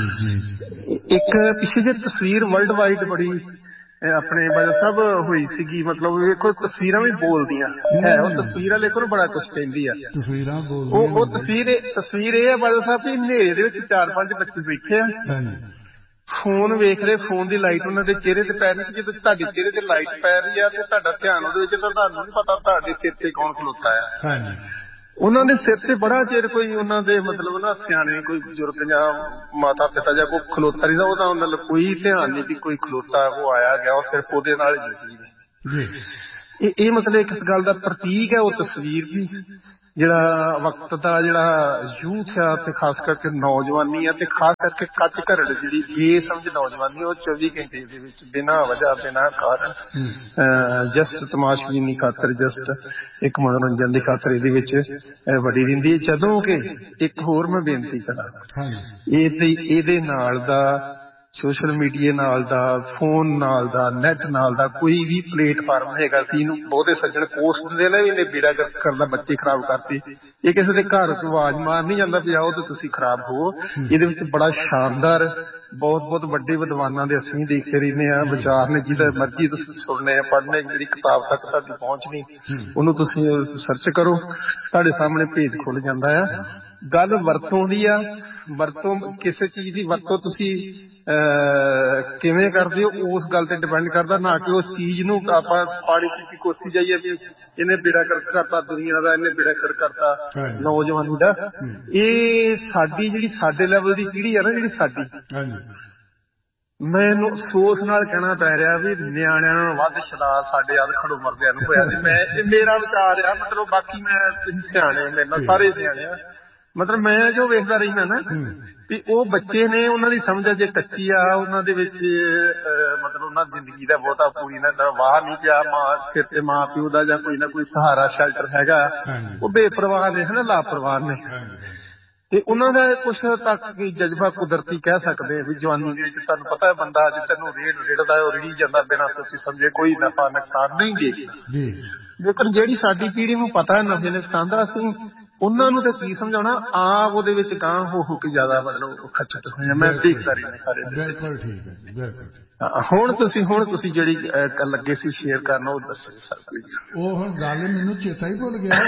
ਇੱਕ ਪਿੱਛੇ ਜਿਹੀ ਤਸਵੀਰ ਵਰਲਡ ਵਾਈਡ ਬੜੀ ਆਪਣੇ ਬਾਜਾ ਸਾਹਿਬ ਹੋਈ ਸੀਗੀ, ਮਤਲਬ ਵੇਖੋ ਤਸਵੀਰਾਂ ਵੀ ਬੋਲਦੀਆਂ ਹੈ, ਉਹ ਤਸਵੀਰਾਂ ਦੇਖੋ ਬੜਾ ਕੁਛ ਕਹਿੰਦੀ ਆ। ਤਸਵੀਰਾਂ ਉਹ ਉਹ ਤਸਵੀਰ ਤਸਵੀਰ ਇਹ ਆ ਬਾਜਾ ਸਾਹਿਬ ਵੀ ਹਨੇਰੇ ਦੇ ਵਿੱਚ ਚਾਰ ਪੰਜ ਬੱਚੇ ਬੈਠੇ ਆ, ਫੋਨ ਵੇਖ ਰਹੇ, ਫੋਨ ਦੀ ਲਾਈਟ ਉਹਨਾਂ ਦੇ ਚਿਹਰੇ ਤੇ ਪੈ ਰਹੀ ਸੀ। ਜਦੋਂ ਤੁਹਾਡੇ ਚਿਹਰੇ ਤੇ ਲਾਈਟ ਪੈ ਰਹੀ ਆ ਤੇ ਤੁਹਾਡਾ ਧਿਆਨ ਉਹਦੇ ਵਿੱਚ, ਤਾਂ ਤੁਹਾਨੂੰ ਨੀ ਪਤਾ ਤੁਹਾਡੇ ਸਿਰ ਤੇ ਕੌਣ ਖਲੋਤਾ ਆ। ਉਹਨਾਂ ਦੇ ਸਿਰ ਤੇ ਬੜਾ ਚਿਰ ਕੋਈ ਉਹਨਾਂ ਦੇ ਮਤਲਬ ਨਾ ਸਿਆਣੇ ਕੋਈ ਬਜ਼ੁਰਗ ਜਾਂ ਮਾਤਾ ਪਿਤਾ ਜਾਂ ਕੋਈ ਖਲੋਤਾ ਨਹੀਂ, ਉਹਦਾ ਮਤਲਬ ਕੋਈ ਧਿਆਨ ਨਹੀਂ ਵੀ ਕੋਈ ਖਲੋਤਾ ਉਹ ਆਇਆ ਗਿਆ, ਉਹ ਸਿਰਫ ਉਹਦੇ ਨਾਲ ਹੀ ਸੀ। ਇਹ ਇਹ ਮਤਲਬ ਇੱਕ ਗੱਲ ਦਾ ਪ੍ਰਤੀਕ ਹੈ ਉਹ ਤਸਵੀਰ ਵੀ, ਜਿਹੜਾ ਵਕਤ ਦਾ ਜਿਹੜਾ ਯੂਥ ਆ ਤੇ ਖਾਸ ਕਰਕੇ ਨੌਜਵਾਨੀ ਆ, ਤੇ ਖਾਸ ਕਰਕੇ ਕੱਚ ਘਰੜ ਜਿਹੜੀ ਬੇਸਮਝ ਨੌਜਵਾਨੀ, ਉਹ ਚੌਵੀ ਘੰਟੇ ਦੇ ਵਿੱਚ ਬਿਨਾਂ ਵਜ੍ਹਾ ਬਿਨਾਂ ਕਾਰਨ ਜਸਟ ਤਮਾਸ਼ਬੀਨੀ ਖਾਤਰ, ਜਸਟ ਇੱਕ ਮਨੋਰੰਜਨ ਦੀ ਖਾਤਰ ਇਹਦੇ ਵਿੱਚ ਵੜੀ ਰਹਿੰਦੀ ਹੈ। ਜਦੋਂ ਕਿ ਇੱਕ ਹੋਰ ਮੈਂ ਬੇਨਤੀ ਕਰਾਂ, ਇਹਦੇ ਇਹਦੇ ਨਾਲ ਦਾ ਸੋਸ਼ਲ ਮੀਡੀਆ ਨਾਲ ਦਾ, ਫੋਨ ਨਾਲ ਦਾ, ਨੈਟ ਨਾਲ ਦਾ ਕੋਈ ਵੀ ਪਲੇਟਫਾਰਮ ਹੈਗਾ ਸੀ ਇਹਨੂੰ ਬਹੁਤੇ ਸੱਜਣ ਪੋਸਟ ਦਿੰਦੇ ਨੇ ਇਹਨੇ ਬੇੜਾ ਕਰਦਾ, ਬੱਚੇ ਖਰਾਬ ਕਰਤੇ। ਇਹ ਕਿਸੇ ਦੇ ਘਰ ਤੋਂ ਆਵਾਜ਼ ਮਾਰ ਨਹੀਂ ਜਾਂਦਾ ਵੀ ਆਓ ਤੇ ਤੁਸੀਂ ਖਰਾਬ ਹੋ। ਇਹਦੇ ਵਿੱਚ ਬੜਾ ਸ਼ਾਨਦਾਰ ਬਹੁਤ ਬਹੁਤ ਵੱਡੇ ਵਿਦਵਾਨਾਂ ਦੇ ਅਸੀਂ ਦੇਖਦੇ ਰਹਿੰਦੇ ਹਾਂ ਵਿਚਾਰ ਨੇ, ਜਿਹਦਾ ਮਰਜ਼ੀ ਤੁਸੀਂ ਸੁਣਨੇ ਆ, ਪੜ੍ਹਨੇ, ਜਿਹੜੀ ਕਿਤਾਬ ਤੱਕ ਤੁਹਾਡੀ ਪਹੁੰਚ ਨਹੀਂ ਉਹਨੂੰ ਤੁਸੀਂ ਸਰਚ ਕਰੋ, ਤੁਹਾਡੇ ਸਾਹਮਣੇ ਪੇਜ ਖੁੱਲ ਜਾਂਦਾ ਆ। ਗੱਲ ਵਰਤੋਂ ਦੀ ਆ, ਵਰਤੋਂ ਕਿਸੇ ਚੀਜ਼ ਦੀ ਵਰਤੋਂ ਤੁਸੀਂ ਅਹ ਕਿਵੇਂ ਕਰਦੇ ਹੋ ਉਸ ਗੱਲ ਤੇ ਡਿਪੈਂਡ ਕਰਦਾ, ਨਾ ਕਿ ਉਸ ਚੀਜ਼ ਨੂੰ ਆਪਾਂ ਪਾਣੀ ਪੀ ਕੋਸੀ ਜਾਈਏ ਵੀ ਇਹਨੇ ਬੇੜਾ ਗਰਕ ਕਰਤਾ ਦੁਨੀਆ ਦਾ, ਇਹਨੇ ਬੇੜਾ ਗਰਕ ਕਰਤਾ ਨੌਜਵਾਨੀ ਦਾ। ਇਹ ਸਾਡੀ ਜਿਹੜੀ ਸਾਡੇ ਲੈਵਲ ਦੀ ਪੀੜ੍ਹੀ ਆ ਨਾ, ਜਿਹੜੀ ਸਾਡੀ, ਮੈਨੂੰ ਅਫਸੋਸ ਨਾਲ ਕਹਿਣਾ ਪੈ ਰਿਹਾ ਵੀ ਨਿਆਣਿਆਂ ਨੂੰ ਵੱਧ ਸ਼ਰਾਬ ਸਾਡੇ ਆਦ ਖੜੋ ਮਰਦਿਆਂ ਨੂੰ ਹੋਇਆ। ਮੈਂ ਇਹ ਮੇਰਾ ਵਿਚਾਰ ਆ, ਮਤਲਬ ਬਾਕੀ ਮੈਂ ਤੁਸੀਂ ਸਿਆਣੇ ਮੇਰੇ ਨਾਲ ਸਾਰੇ ਸਿਆਣੇ ਆ, ਮਤਲਬ ਮੈਂ ਜੋ ਵੇਖਦਾ ਰਹਿਣਾ ਨਾ ਵੀ ਉਹ ਬੱਚੇ ਨੇ ਉਹਨਾਂ ਦੀ ਸਮਝ ਅਜੇ ਕੱਚੀ ਆ, ਉਹਨਾਂ ਦੇ ਵਿੱਚ ਮਤਲਬ ਉਹਨਾਂ ਦੀ ਜ਼ਿੰਦਗੀ ਦਾ ਬਹੁਤਾ ਪੂਰੀ ਨਾ ਵਾਹ ਨਹੀਂ ਪਿਆ, ਮਾਂ ਸਿਰ ਤੇ ਮਾਂ ਪਿਓ ਦਾ ਜਾਂ ਕੋਈ ਨਾ ਕੋਈ ਸਹਾਰਾ ਸ਼ੈਲਟਰ ਹੈਗਾ, ਉਹ ਬੇਪਰਵਾਹ ਨੇ ਹਨਾ, ਲਾਪਰਵਾਹ ਨੇ। ਤੇ ਉਹਨਾਂ ਦਾ ਕੁਛ ਤੱਕ ਜਜ਼ਬਾ ਕੁਦਰਤੀ ਕਹਿ ਸਕਦੇ ਆ ਵੀ ਜਵਾਨੀ ਦੇ ਵਿੱਚ ਤੁਹਾਨੂੰ ਪਤਾ ਬੰਦਾ ਅੱਜ ਤੈਨੂੰ ਰੇੜ ਰਿੜਦਾ ਉਹ ਰਿੜੀ ਜਾਂਦਾ ਬਿਨਾਂ ਸੋਚੀ ਸਮਝੇ, ਕੋਈ ਨਫਾ ਨੁਕਸਾਨ ਨਹੀਂ ਦੇਖਦਾ। ਲੇਕਿਨ ਜਿਹੜੀ ਸਾਡੀ ਪੀੜ੍ਹੀ ਨੂੰ ਪਤਾ ਹੈ ਨਫੇ ਨੁਕਸਾਨ ਦਾ, ਅਸੀਂ ਉਹਨਾਂ ਨੂੰ ਤਾਂ ਕੀ ਸਮਝਾਉਣਾ, ਆਪ ਉਹਦੇ ਵਿੱਚ ਗਾਂ ਹੋ ਹੋ ਕੇ ਜ਼ਿਆਦਾ ਮਤਲਬ ਖੱਚਤ ਹੋਏ। ਮੈਂ ਦੇਖਦਾ ਰਹੀ ਸਾਰੇ। ਬਿਲਕੁਲ ਠੀਕ ਹੈ ਜੀ, ਬਿਲਕੁਲ। ਹੁਣ ਤੁਸੀਂ ਹੁਣ ਤੁਸੀਂ ਜਿਹੜੀ ਲੱਗੇ ਸੀ ਸ਼ੇਅਰ ਕਰਨਾ ਉਹ ਦੱਸੋ ਸਰ ਪਲੀਜ਼। ਉਹ ਹੁਣ ਗੱਲ ਮੈਨੂੰ ਚੇਤਾ ਹੀ ਭੁੱਲ ਗਿਆ,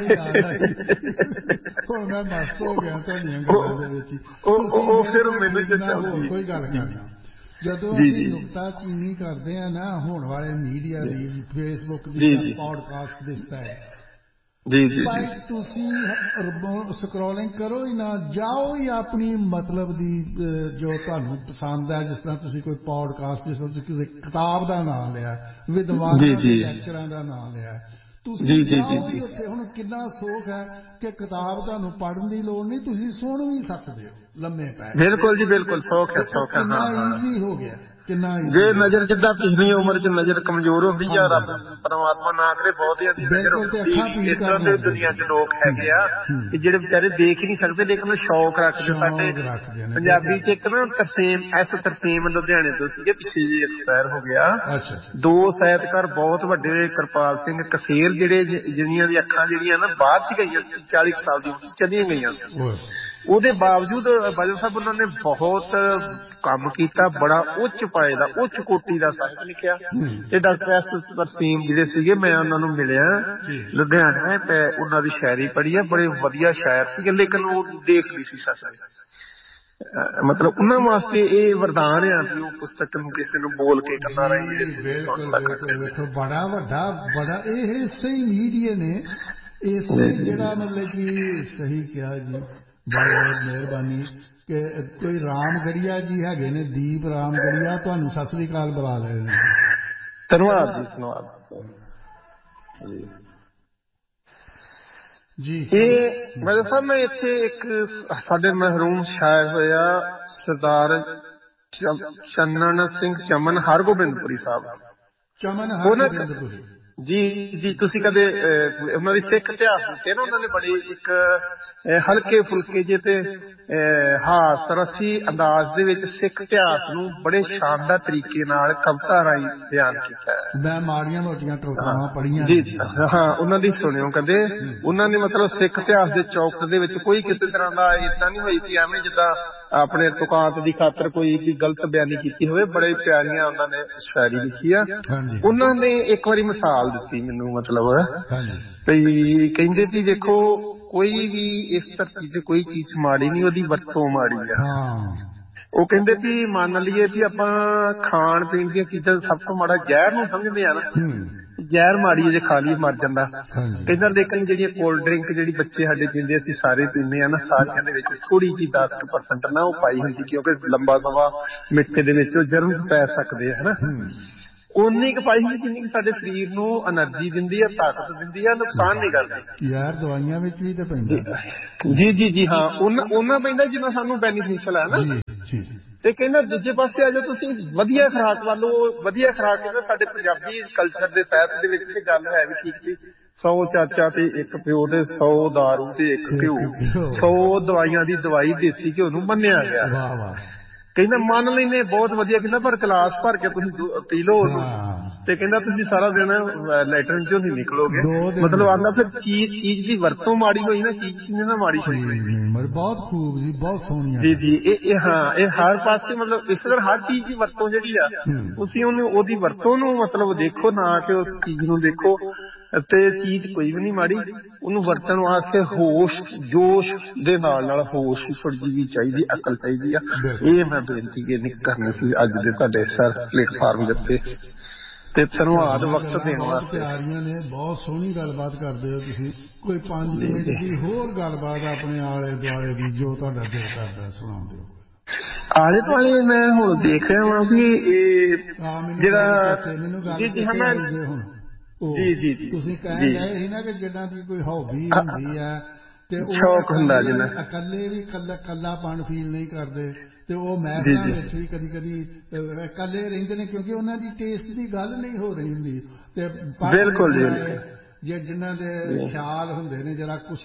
ਹੁਣ ਮੈਂ ਮਸਤ ਹੋ ਗਿਆ ਤੁਹਾਡੀਆਂ ਗੱਲਾਂ ਦੇ ਵਿੱਚ। ਉਹ ਫਿਰ ਮੈਨੂੰ ਚੇਤਾ ਹੋਰ ਕੋਈ ਗੱਲ ਕਰਨਾ, ਜਦੋਂ ਅਸੀਂ ਨੁਕਤਾਚੀਨੀ ਕਰਦੇ ਹਾਂ ਨਾ ਹੁਣ ਵਾਲੇ ਮੀਡੀਆ ਦੀ, ਫੇਸਬੁੱਕ ਦੀ, ਪੌਡਕਾਸਟ ਦਿਸਦਾ ਹੈ ਜੀ ਜੀ ਭਾਈ, ਤੁਸੀਂ ਸਕਰੋਲਿੰਗ ਕਰੋ ਹੀ ਨਾ, ਜਾਓ ਹੀ ਆਪਣੀ ਮਤਲਬ ਦੀ ਜੋ ਤੁਹਾਨੂੰ ਪਸੰਦ ਹੈ। ਜਿਸ ਤਰ੍ਹਾਂ ਤੁਸੀਂ ਕੋਈ ਪੌਡਕਾਸਟ, ਜਿਸ ਤਰ੍ਹਾਂ ਤੁਸੀਂ ਕਿਸੇ ਕਿਤਾਬ ਦਾ ਨਾਮ ਲਿਆ, ਵਿਦਵਾਨਾਂ ਦੇ ਲੈਕਚਰਾਂ ਦਾ ਨਾਮ ਲਿਆ, ਤੁਸੀਂ ਜਾਓ ਹੀ ਉੱਥੇ। ਹੁਣ ਕਿੰਨਾ ਸੌਖ ਹੈ ਕਿ ਕਿਤਾਬ ਤੁਹਾਨੂੰ ਪੜ੍ਹਨ ਦੀ ਲੋੜ ਨਹੀਂ, ਤੁਸੀਂ ਸੁਣ ਵੀ ਸਕਦੇ ਹੋ ਲੰਮੇ ਪੈ। ਬਿਲਕੁਲ ਜੀ ਬਿਲਕੁਲ, ਸੌਖ ਹੈ ਸੌਖ ਹੈ। ਕਿੰਨਾ ਈਜ਼ੀ ਹੋ ਗਿਆ, ਕਿੰਨਾ ਜੇ ਨਜ਼ਰ ਜਿੱਦਾਂ ਪਿਛਲੀ ਉਮਰ ਚ ਨਜ਼ਰ ਕਮਜ਼ੋਰ ਹੁੰਦੀ ਆ, ਰੱਬ ਪਰਮਾਤਮਾ ਨਾ ਕਰੇ ਬਹੁਤਿਆਂ ਦੀ ਨਜ਼ਰ ਹੁੰਦੀ, ਇਸ ਤਰ੍ਹਾਂ ਦੇ ਦੁਨੀਆ ਚ ਲੋਕ ਹੈਗੇ ਆ ਕਿ ਜਿਹੜੇ ਵਿਚਾਰੇ ਦੇਖ ਹੀ ਨਹੀਂ ਸਕਦੇ ਲੇਕਿਨ ਸ਼ੌਕ ਰੱਖਦੇ। ਸਾਡੇ ਪੰਜਾਬੀ ਚ ਇੱਕ ਨਾ ਤਰਸੇਮ, ਐਸ ਤਰਸੇਮ ਲੁਧਿਆਣੇ ਤੋਂ ਸੀਗੇ, ਪਿੱਛੇ ਜੀ ਐਕਸਪਾਇਰ ਹੋ ਗਿਆ। ਦੋ ਸਾਹਿਤਕਾਰ ਬਹੁਤ ਵੱਡੇ, ਕਿਰਪਾਲ ਸਿੰਘ ਕਸੇਰ, ਜਿਹੜੇ ਜਿਹਨਾਂ ਦੀ ਅੱਖਾਂ ਜਿਹੜੀਆਂ ਨਾ ਬਾਅਦ ਚ ਗਈਆਂ, ਚਾਲੀ ਸਾਲ ਦੀ ਉਮਰ ਚਲੀਆਂ ਗਈਆਂ, ਉਹਦੇ ਬਾਵਜੂਦ ਬਾਜਵਾ ਸਾਹਿਬ ਉਹਨਾਂ ਨੇ ਬਹੁਤ ਕੰਮ ਕੀਤਾ, ਬੜਾ ਉੱਚ ਪਾਏ ਦਾ, ਉੱਚ ਕੋਟੀ ਦਾ ਸਾਹਿਤ ਲਿਖਿਆ। ਤੇ ਡਾਕਟਰ ਐਸ ਤਰਸੀਮ ਜਿਹੜੇ ਸੀਗੇ, ਮੈਂ ਉਹਨਾਂ ਨੂੰ ਮਿਲਿਆ ਲੁਧਿਆਣੇ ਤੇ ਉਹਨਾਂ ਦੀ ਸ਼ਾਇਰੀ ਪੜ੍ਹੀ ਆ, ਬੜੇ ਵਧੀਆ ਸ਼ਾਇਰ ਸੀਗੇ, ਲੇਕਿਨ ਉਹ ਦੇਖ ਨਹੀਂ ਸੀ ਸਕਦੇ। ਮਤਲਬ ਉਹਨਾਂ ਵਾਸਤੇ ਇਹ ਵਰਦਾਨ ਆ ਵੀ ਉਹ ਪੁਸਤਕ ਨੂੰ ਕਿਸੇ ਨੂੰ ਬੋਲ ਕੇ ਕਰਨਾ ਰਹੇ। ਬਿਲਕੁਲ, ਬੜਾ ਵੱਡਾ ਬੜਾ ਇਹ ਇਸੇ ਹੀ ਮੀਡੀਆ ਨੇ, ਇਸੇ ਜਿਹੜਾ ਮਤਲਬ ਕਿ ਸਹੀ ਕਿਹਾ ਜੀ, ਬਹੁਤ ਬਹੁਤ ਮਿਹਰਬਾਨੀ। ਕਿ ਕੋਈ ਰਾਮਗੜੀਆ ਜੀ ਹੈਗੇ ਨੇ, ਦੀਪ ਰਾਮਗੜੀਆ, ਤੁਹਾਨੂੰ ਸਤਿ ਸ੍ਰੀ ਅਕਾਲ ਬੁਲਾ ਰਹੇ ਨੇ। ਧੰਨਵਾਦ ਜੀ, ਧੰਨਵਾਦ ਜੀ। ਇਹ ਮੈਂ ਦੱਸਾਂ, ਮੈਂ ਇੱਥੇ ਇੱਕ ਸਾਡੇ ਮਹਿਰੂਮ ਸ਼ਾਇਰ ਹੋਇਆ ਸਰਦਾਰ ਚੰਨਣ ਸਿੰਘ ਚਮਨ ਹਰਗੋਬਿੰਦਪੁਰੀ ਸਾਹਿਬ, ਚਮਨ ਹਰਗੋਬਿੰਦਪੁਰੀ ਜੀ ਜੀ। ਤੁਸੀਂ ਕਦੇ ਉਹਨਾਂ ਦੀ ਸਿੱਖ ਇਤਿਹਾਸ ਦਿੱਤੇ ਨਾ, ਉਹਨਾਂ ਨੇ ਬੜੇ ਇੱਕ ਹਲਕੇ ਫੁਲਕੇ ਜੇ ਤੇ ਹਾਸ ਰਸੀ ਅੰਦਾਜ਼ ਦੇ ਵਿੱਚ ਸਿੱਖ ਇਤਿਹਾਸ ਨੂੰ ਬੜੇ ਸ਼ਾਨਦਾਰ ਤਰੀਕੇ ਨਾਲ ਕਵਿਤਾ ਰਾਹੀਂ ਬਿਆਨ ਕੀਤਾ ਹੈ। ਮੈਂ ਮਾੜੀਆਂ ਮੋਟੀਆਂ ਟੋਟਾਵਾਂ ਪੜ੍ਹੀਆਂ ਜੀ ਜੀ, ਹਾਂ ਉਹਨਾਂ ਦੀ ਸੁਣਿਓ ਕਦੇ। ਉਹਨਾਂ ਨੇ ਮਤਲਬ ਸਿੱਖ ਇਤਿਹਾਸ ਦੇ ਚੌਕਟ ਦੇ ਵਿੱਚ ਕੋਈ ਕਿਸੇ ਤਰ੍ਹਾਂ ਦਾ ਏਦਾਂ ਨਹੀਂ ਹੋਈ ਕਿ ਐਵੇਂ ਜਿੱਦਾਂ ਆਪਣੇ ਤੁਕਾਂਤ ਦੀ ਖਾਤਰ ਕੋਈ ਵੀ ਗਲਤ ਬਿਆਨੀ ਕੀਤੀ ਹੋਵੇ। ਬੜੇ ਪਿਆਰੀਆਂ ਉਹਨਾਂ ਨੇ ਸ਼ਾਇਰੀ ਲਿਖੀ ਆ। ਉਹਨਾਂ ਨੇ ਇੱਕ ਵਾਰੀ ਮਿਸਾਲ ਦਿੱਤੀ ਮੈਨੂੰ, ਮਤਲਬ ਵੀ ਕਹਿੰਦੇ ਵੀ ਦੇਖੋ ਕੋਈ ਵੀ ਇਸ ਧਰਤੀ ਤੇ ਕੋਈ ਚੀਜ਼ ਮਾੜੀ ਨਹੀਂ, ਉਹਦੀ ਵਰਤੋਂ ਮਾੜੀ ਆ। ਉਹ ਕਹਿੰਦੇ ਵੀ ਮੰਨ ਲਈਏ ਵੀ ਆਪਾਂ ਖਾਣ ਪੀਣ ਦੀਆਂ ਚੀਜ਼ਾਂ ਸਭ ਤੋਂ ਮਾੜਾ ਜ਼ਹਿਰ ਨੂੰ ਸਮਝਦੇ ਆ ਨਾ, ਜ਼ਹਿਰ ਮਾੜੀ ਜੇ ਖਾ ਲਈ ਮਰ ਜਾਂਦਾ। ਕਹਿੰਦਾ ਲੇਕਿਨ ਜਿਹੜੀਆਂ ਕੋਲਡ ਡਰਿੰਕ ਜਿਹੜੀ ਬੱਚੇ ਸਾਡੇ ਪੀਂਦੇ, ਅਸੀਂ ਸਾਰੇ ਪੀਂਦੇ ਆ ਨਾ, ਸਾਰਿਆਂ ਦੇ ਵਿੱਚ ਥੋੜੀ ਜਿਹੀ ਦਸ ਕੁ ਪਰਸੈਂਟ ਨਾ ਉਹ ਪਾਈ ਹੁੰਦੀ, ਕਿਉਂਕਿ ਲੰਬਾ ਸਮਾਂ ਮਿੱਠੇ ਦੇ ਵਿੱਚ ਉਹ ਜਰਮ ਪੈ ਸਕਦੇ ਆ ਹਨਾ। ਉਨੀ ਕੁ ਪਾਈ ਹੁੰਦੀ ਜਿੰਨੀ ਸਾਡੇ ਸਰੀਰ ਨੂੰ ਐਨਰਜੀ ਦਿੰਦੀ ਆ, ਤਾਕਤ ਦਿੰਦੀ ਆ, ਨੁਕਸਾਨ ਨਹੀਂ ਕਰਦੀ ਯਾਰ। ਦਵਾਈਆਂ ਵਿੱਚ ਵੀ ਤੇ ਪੈਂਦਾ ਜੀ ਜੀ ਜੀ, ਹਾਂ ਉਹਨਾਂ ਉਹਨਾਂ ਪੈਂਦਾ ਜਿੰਨਾ ਸਾਨੂੰ ਬੈਨੀਫਿਸ਼ਲ ਹੈ ਨਾ। ਤੇ ਕਹਿੰਦਾ ਦੂਜੇ ਪਾਸੇ ਆ ਜਾਓ ਤੁਸੀਂ ਵਧੀਆ ਖੁਰਾਕ ਵੱਲ, ਉਹ ਵਧੀਆ ਖੁਰਾਕ ਕਹਿੰਦਾ ਸਾਡੇ ਪੰਜਾਬੀ ਕਲਚਰ ਦੇ ਤਹਿਤ ਦੇ ਵਿੱਚ ਤੇ ਗੱਲ ਹੈ ਵੀ ਠੀਕ ਸੀ। ਸੌ ਚਾਚਾ ਤੇ ਇੱਕ ਪਿਓ ਤੇ ਸੌ ਦਾਰੂ ਤੇ ਇੱਕ ਘਿਓ, ਸੌ ਦਵਾਈਆਂ ਦੀ ਦਵਾਈ ਦੇਸੀ ਘਿਓ ਨੂੰ ਮੰਨਿਆ ਗਿਆ। ਕਹਿੰਦਾ ਮੰਨ ਲੈਨੇ ਬਹੁਤ ਵਧੀਆ, ਕਹਿੰਦਾ ਪਰ ਗਲਾਸ ਭਰ ਕੇ ਤੁਸੀਂ ਪੀ ਲਓ ਉਹਨੂੰ, ਤੇ ਕਹਿੰਦਾ ਤੁਸੀਂ ਸਾਰਾ ਦਿਨ ਲੈਟਰਨ ਚੋਂ ਨਹੀਂ ਨਿਕਲੋਗੇ। ਮਤਲਬ ਆਂਦਾ ਫਿਰ ਚੀਜ਼ ਚੀਜ਼ ਦੀ ਵਰਤੋਂ ਮਾੜੀ ਹੋਈ ਨਾ, ਚੀਜ਼ ਕਿੰਨੇ ਨਾ ਮਾੜੀ ਹੋਈ ਹੋਈ। ਬਹੁਤ ਖੂਬ ਜੀ, ਬਹੁਤ ਸੋਹਣੀ ਜੀ ਜੀ। ਇਹ ਹਾਂ ਇਹ ਹਰ ਪਾਸੇ ਮਤਲਬ ਇਸ ਤਰ੍ਹਾਂ ਹਰ ਚੀਜ਼ ਦੀ ਵਰਤੋਂ ਜਿਹੜੀ ਆ ਤੁਸੀਂ ਉਹਨੂੰ ਉਹਦੀ ਵਰਤੋਂ ਨੂੰ ਮਤਲਬ ਦੇਖੋ, ਨਾ ਕਿ ਉਸ ਚੀਜ਼ ਨੂੰ ਦੇਖੋ। ਤੇ ਚੀਜ਼ ਕੋਈ ਵੀ ਨਹੀਂ ਮਾੜੀ, ਉਹਨੂੰ ਵਰਤਣ ਵਾਸਤੇ ਹੋਸ਼ ਜੋਸ਼ ਦੇ ਨਾਲ ਨਾਲ ਹੋਸ਼ ਥੋੜੀ ਜਿਹੀ ਵੀ ਚਾਹੀਦੀ, ਅਕਲ ਚਾਹੀਦੀ ਆ। ਇਹ ਮੈਂ ਬੇਨਤੀ ਕਰਨੀ ਸੀ ਅੱਜ ਦੇ ਤੁਹਾਡੇ ਸਰ ਪਲੇਟਫਾਰਮ ਦੇ ਉੱਤੇ, ਤੇ ਧੰਨਵਾਦ ਵਕਤ ਦੇਣ ਵਾਸਤੇ। ਪਿਆਰੀਆਂ ਨੇ, ਬਹੁਤ ਸੋਹਣੀ ਗੱਲਬਾਤ ਕਰਦੇ ਹੋ ਤੁਸੀਂ। ਕੋਈ ਪੰਜ ਮਿੰਟ ਦੀ ਹੋਰ ਗੱਲਬਾਤ ਆਪਣੇ ਆਲੇ ਦੁਆਲੇ ਦੀ ਜੋ ਤੁਹਾਡਾ ਦਿਲ ਕਰਦਾ ਸੁਣਾ ਦਿਓ। ਆਲੇ ਦੁਆਲੇ ਮੈਂ ਹੁਣ ਦੇਖ ਰਿਹਾ ਵਾਂ ਵੀ ਇਹ ਜਿਹੜਾ ਮੈਨੂੰ ਗੱਲ ਹੁਣ ਜੀ ਜੀ ਜੀ ਤੁਸੀਂ ਕਹਿ ਰਹੇ ਸੀ ਨਾ ਕਿ ਜਿੱਦਾਂ ਦੀ ਕੋਈ ਹੌਬੀ ਹੁੰਦੀ ਹੈ ਤੇ ਉਹ ਸ਼ੌਕ ਹੁੰਦਾ ਜਿਹਨਾਂ ਇਕੱਲੇ ਵੀ ਕੱਲਾ ਕੱਲਾਪਣ ਫੀਲ ਨਹੀਂ ਕਰਦੇ, ਤੇ ਉਹ ਮਹਿਫਲਾਂ ਵਿੱਚ ਵੀ ਕਦੀ ਕਦੀ ਇਕੱਲੇ ਰਹਿੰਦੇ ਨੇ ਕਿਉਂਕਿ ਉਹਨਾਂ ਦੀ ਟੇਸਟ ਦੀ ਗੱਲ ਨਹੀਂ ਹੋ ਰਹੀ ਹੁੰਦੀ। ਤੇ ਬਿਲਕੁਲ ਜੇ ਜਿਨ੍ਹਾਂ ਦੇ ਖਿਆਲ ਹੁੰਦੇ ਨੇ ਜਰਾ ਕੁਛ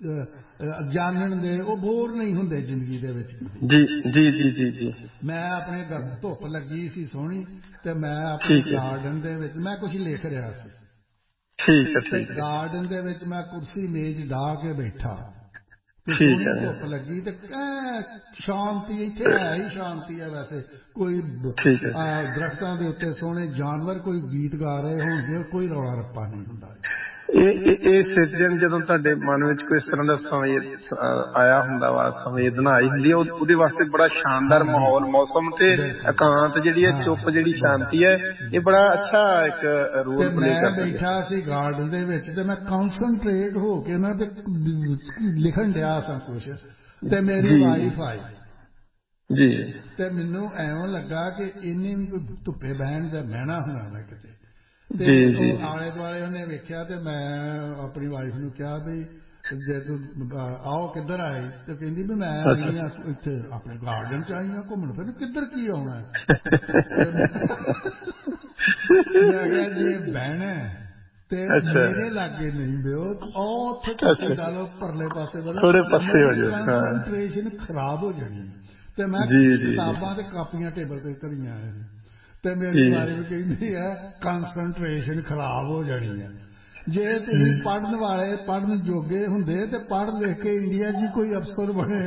ਜਾਣਨ ਦੇ, ਉਹ ਬੋਰ ਨਹੀਂ ਹੁੰਦੇ ਜ਼ਿੰਦਗੀ ਦੇ ਵਿੱਚ। ਜੀ ਜੀ ਜੀ ਜੀ ਜੀ। ਮੈਂ ਆਪਣੇ ਧੁੱਪ ਲੱਗੀ ਸੀ ਸੋਹਣੀ, ਤੇ ਮੈਂ ਆਪਣੇ ਗਾਰਡਨ ਦੇ ਵਿੱਚ ਮੈਂ ਕੁਛ ਲਿਖ ਰਿਹਾ ਸੀ। ਠੀਕ ਹੈ ਠੀਕ ਹੈ। ਗਾਰਡਨ ਦੇ ਵਿੱਚ ਮੈਂ ਕੁਰਸੀ ਮੇਜ਼ ਢਾ ਕੇ ਬੈਠਾ, ਤੇ ਸੋਹਣੀ ਧੁੱਪ ਲੱਗੀ, ਤੇ ਸ਼ਾਂਤੀ ਇੱਥੇ ਹੈ ਹੀ ਸ਼ਾਂਤੀ ਹੈ। ਵੈਸੇ ਕੋਈ ਦਰਖਤਾਂ ਦੇ ਉੱਤੇ ਸੋਹਣੇ ਜਾਨਵਰ ਕੋਈ ਗੀਤ ਗਾ ਰਹੇ ਹੋਣਗੇ, ਕੋਈ ਰੌਲਾ ਰੱਪਾ ਨਹੀਂ ਹੁੰਦਾ। ਇਹ ਇਹ ਸਿਰਜਣ ਜਦੋਂ ਤੁਹਾਡੇ ਮਨ ਵਿੱਚ ਕੋਈ ਇਸ ਤਰ੍ਹਾਂ ਦਾ ਸੰਵੇਦ ਆਇਆ ਹੁੰਦਾ ਵਾ, ਸੰਵੇਦਨਾ ਆਈ ਹੁੰਦੀ ਹੈ, ਉਹਦੇ ਵਾਸਤੇ ਬੜਾ ਸ਼ਾਨਦਾਰ ਮਾਹੌਲ, ਮੌਸਮ ਤੇ ਇਕਾਂਤ ਜਿਹੜੀ ਹੈ, ਚੁੱਪ ਜਿਹੜੀ ਸ਼ਾਂਤੀ ਹੈ, ਇਹ ਬੜਾ ਅੱਛਾ ਇੱਕ ਰੋਲ ਪਲੇ ਕਰਦੀ ਹੈ। ਮੈਂ ਬੈਠਾ ਸੀ ਗਾਰਡਨ ਦੇ ਵਿੱਚ, ਤੇ ਮੈਂ ਕਨਸਨਟਰੇਟ ਹੋ ਕੇ ਨਾ ਤੇ ਲਿਖਣ ਡਿਆ ਸਾਂ ਕੁਛ, ਤੇ ਮੇਰੀ ਵਾਈਫ ਆਈ ਜੀ, ਤੇ ਮੈਨੂੰ ਐਵੇਂ ਲੱਗਾ ਕਿ ਇਹਨੇ ਵੀ ਕੋਈ ਧੁੱਪੇ ਬਹਿਣ ਦਾ ਮਹਿਣਾ ਹੋਣਾ ਨਾ ਕਿਤੇ। ਤੇ ਉਹ ਆਲੇ ਦੁਆਲੇ ਉਹਨੇ ਵੇਖਿਆ, ਤੇ ਮੈਂ ਆਪਣੀ ਵਾਈਫ ਨੂੰ ਕਿਹਾ ਵੀ ਜੇ ਤੂੰ ਆਓ ਕਿੱਧਰ ਆਏ, ਤੇ ਕਹਿੰਦੀ ਵੀ ਮੈਂ ਆਈ ਹਾਂ ਇੱਥੇ ਆਪਣੇ ਗਾਰਡਨ ਚ ਆਈ ਹਾਂ ਘੁੰਮਣ ਫਿਰ। ਕਿੱਧਰ ਕੀ ਆਉਣਾ? ਮੈਂ ਕਿਹਾ ਜੇ ਬਹਿਣਾ ਤੇ ਮੇਰੇ ਲਾਗੇ ਨਹੀਂ ਬਿਓ, ਉਹ ਉੱਥੇ ਕੁਰਸੀ ਲਾ ਲਓ ਪਰਲੇ ਪਾਸੇ, ਕੰਸਨਟਰੇਸ਼ਨ ਖਰਾਬ ਹੋ ਜਾਣੀ। ਤੇ ਮੈਂ ਕਿਤਾਬਾਂ ਤੇ ਕਾਪੀਆਂ ਟੇਬਲ ਤੇ ਧਰੀਆਂ ਆਏ, ਤੇ ਮੇਰੀ ਵਾਈਫ ਕਹਿੰਦੀ ਹੈ ਕੰਸਨਟਰੇਸ਼ਨ ਖਰਾਬ ਹੋ ਜਾਣੀ ਹੈ। ਜੇ ਤੁਸੀਂ ਪੜ੍ਹਨ ਵਾਲੇ ਪੜ੍ਹਨ ਜੋਗੇ ਹੁੰਦੇ ਤੇ ਪੜ੍ਹ ਲਿਖ ਕੇ ਇੰਡੀਆ 'ਚ ਕੋਈ ਅਫਸਰ ਬਣੇ,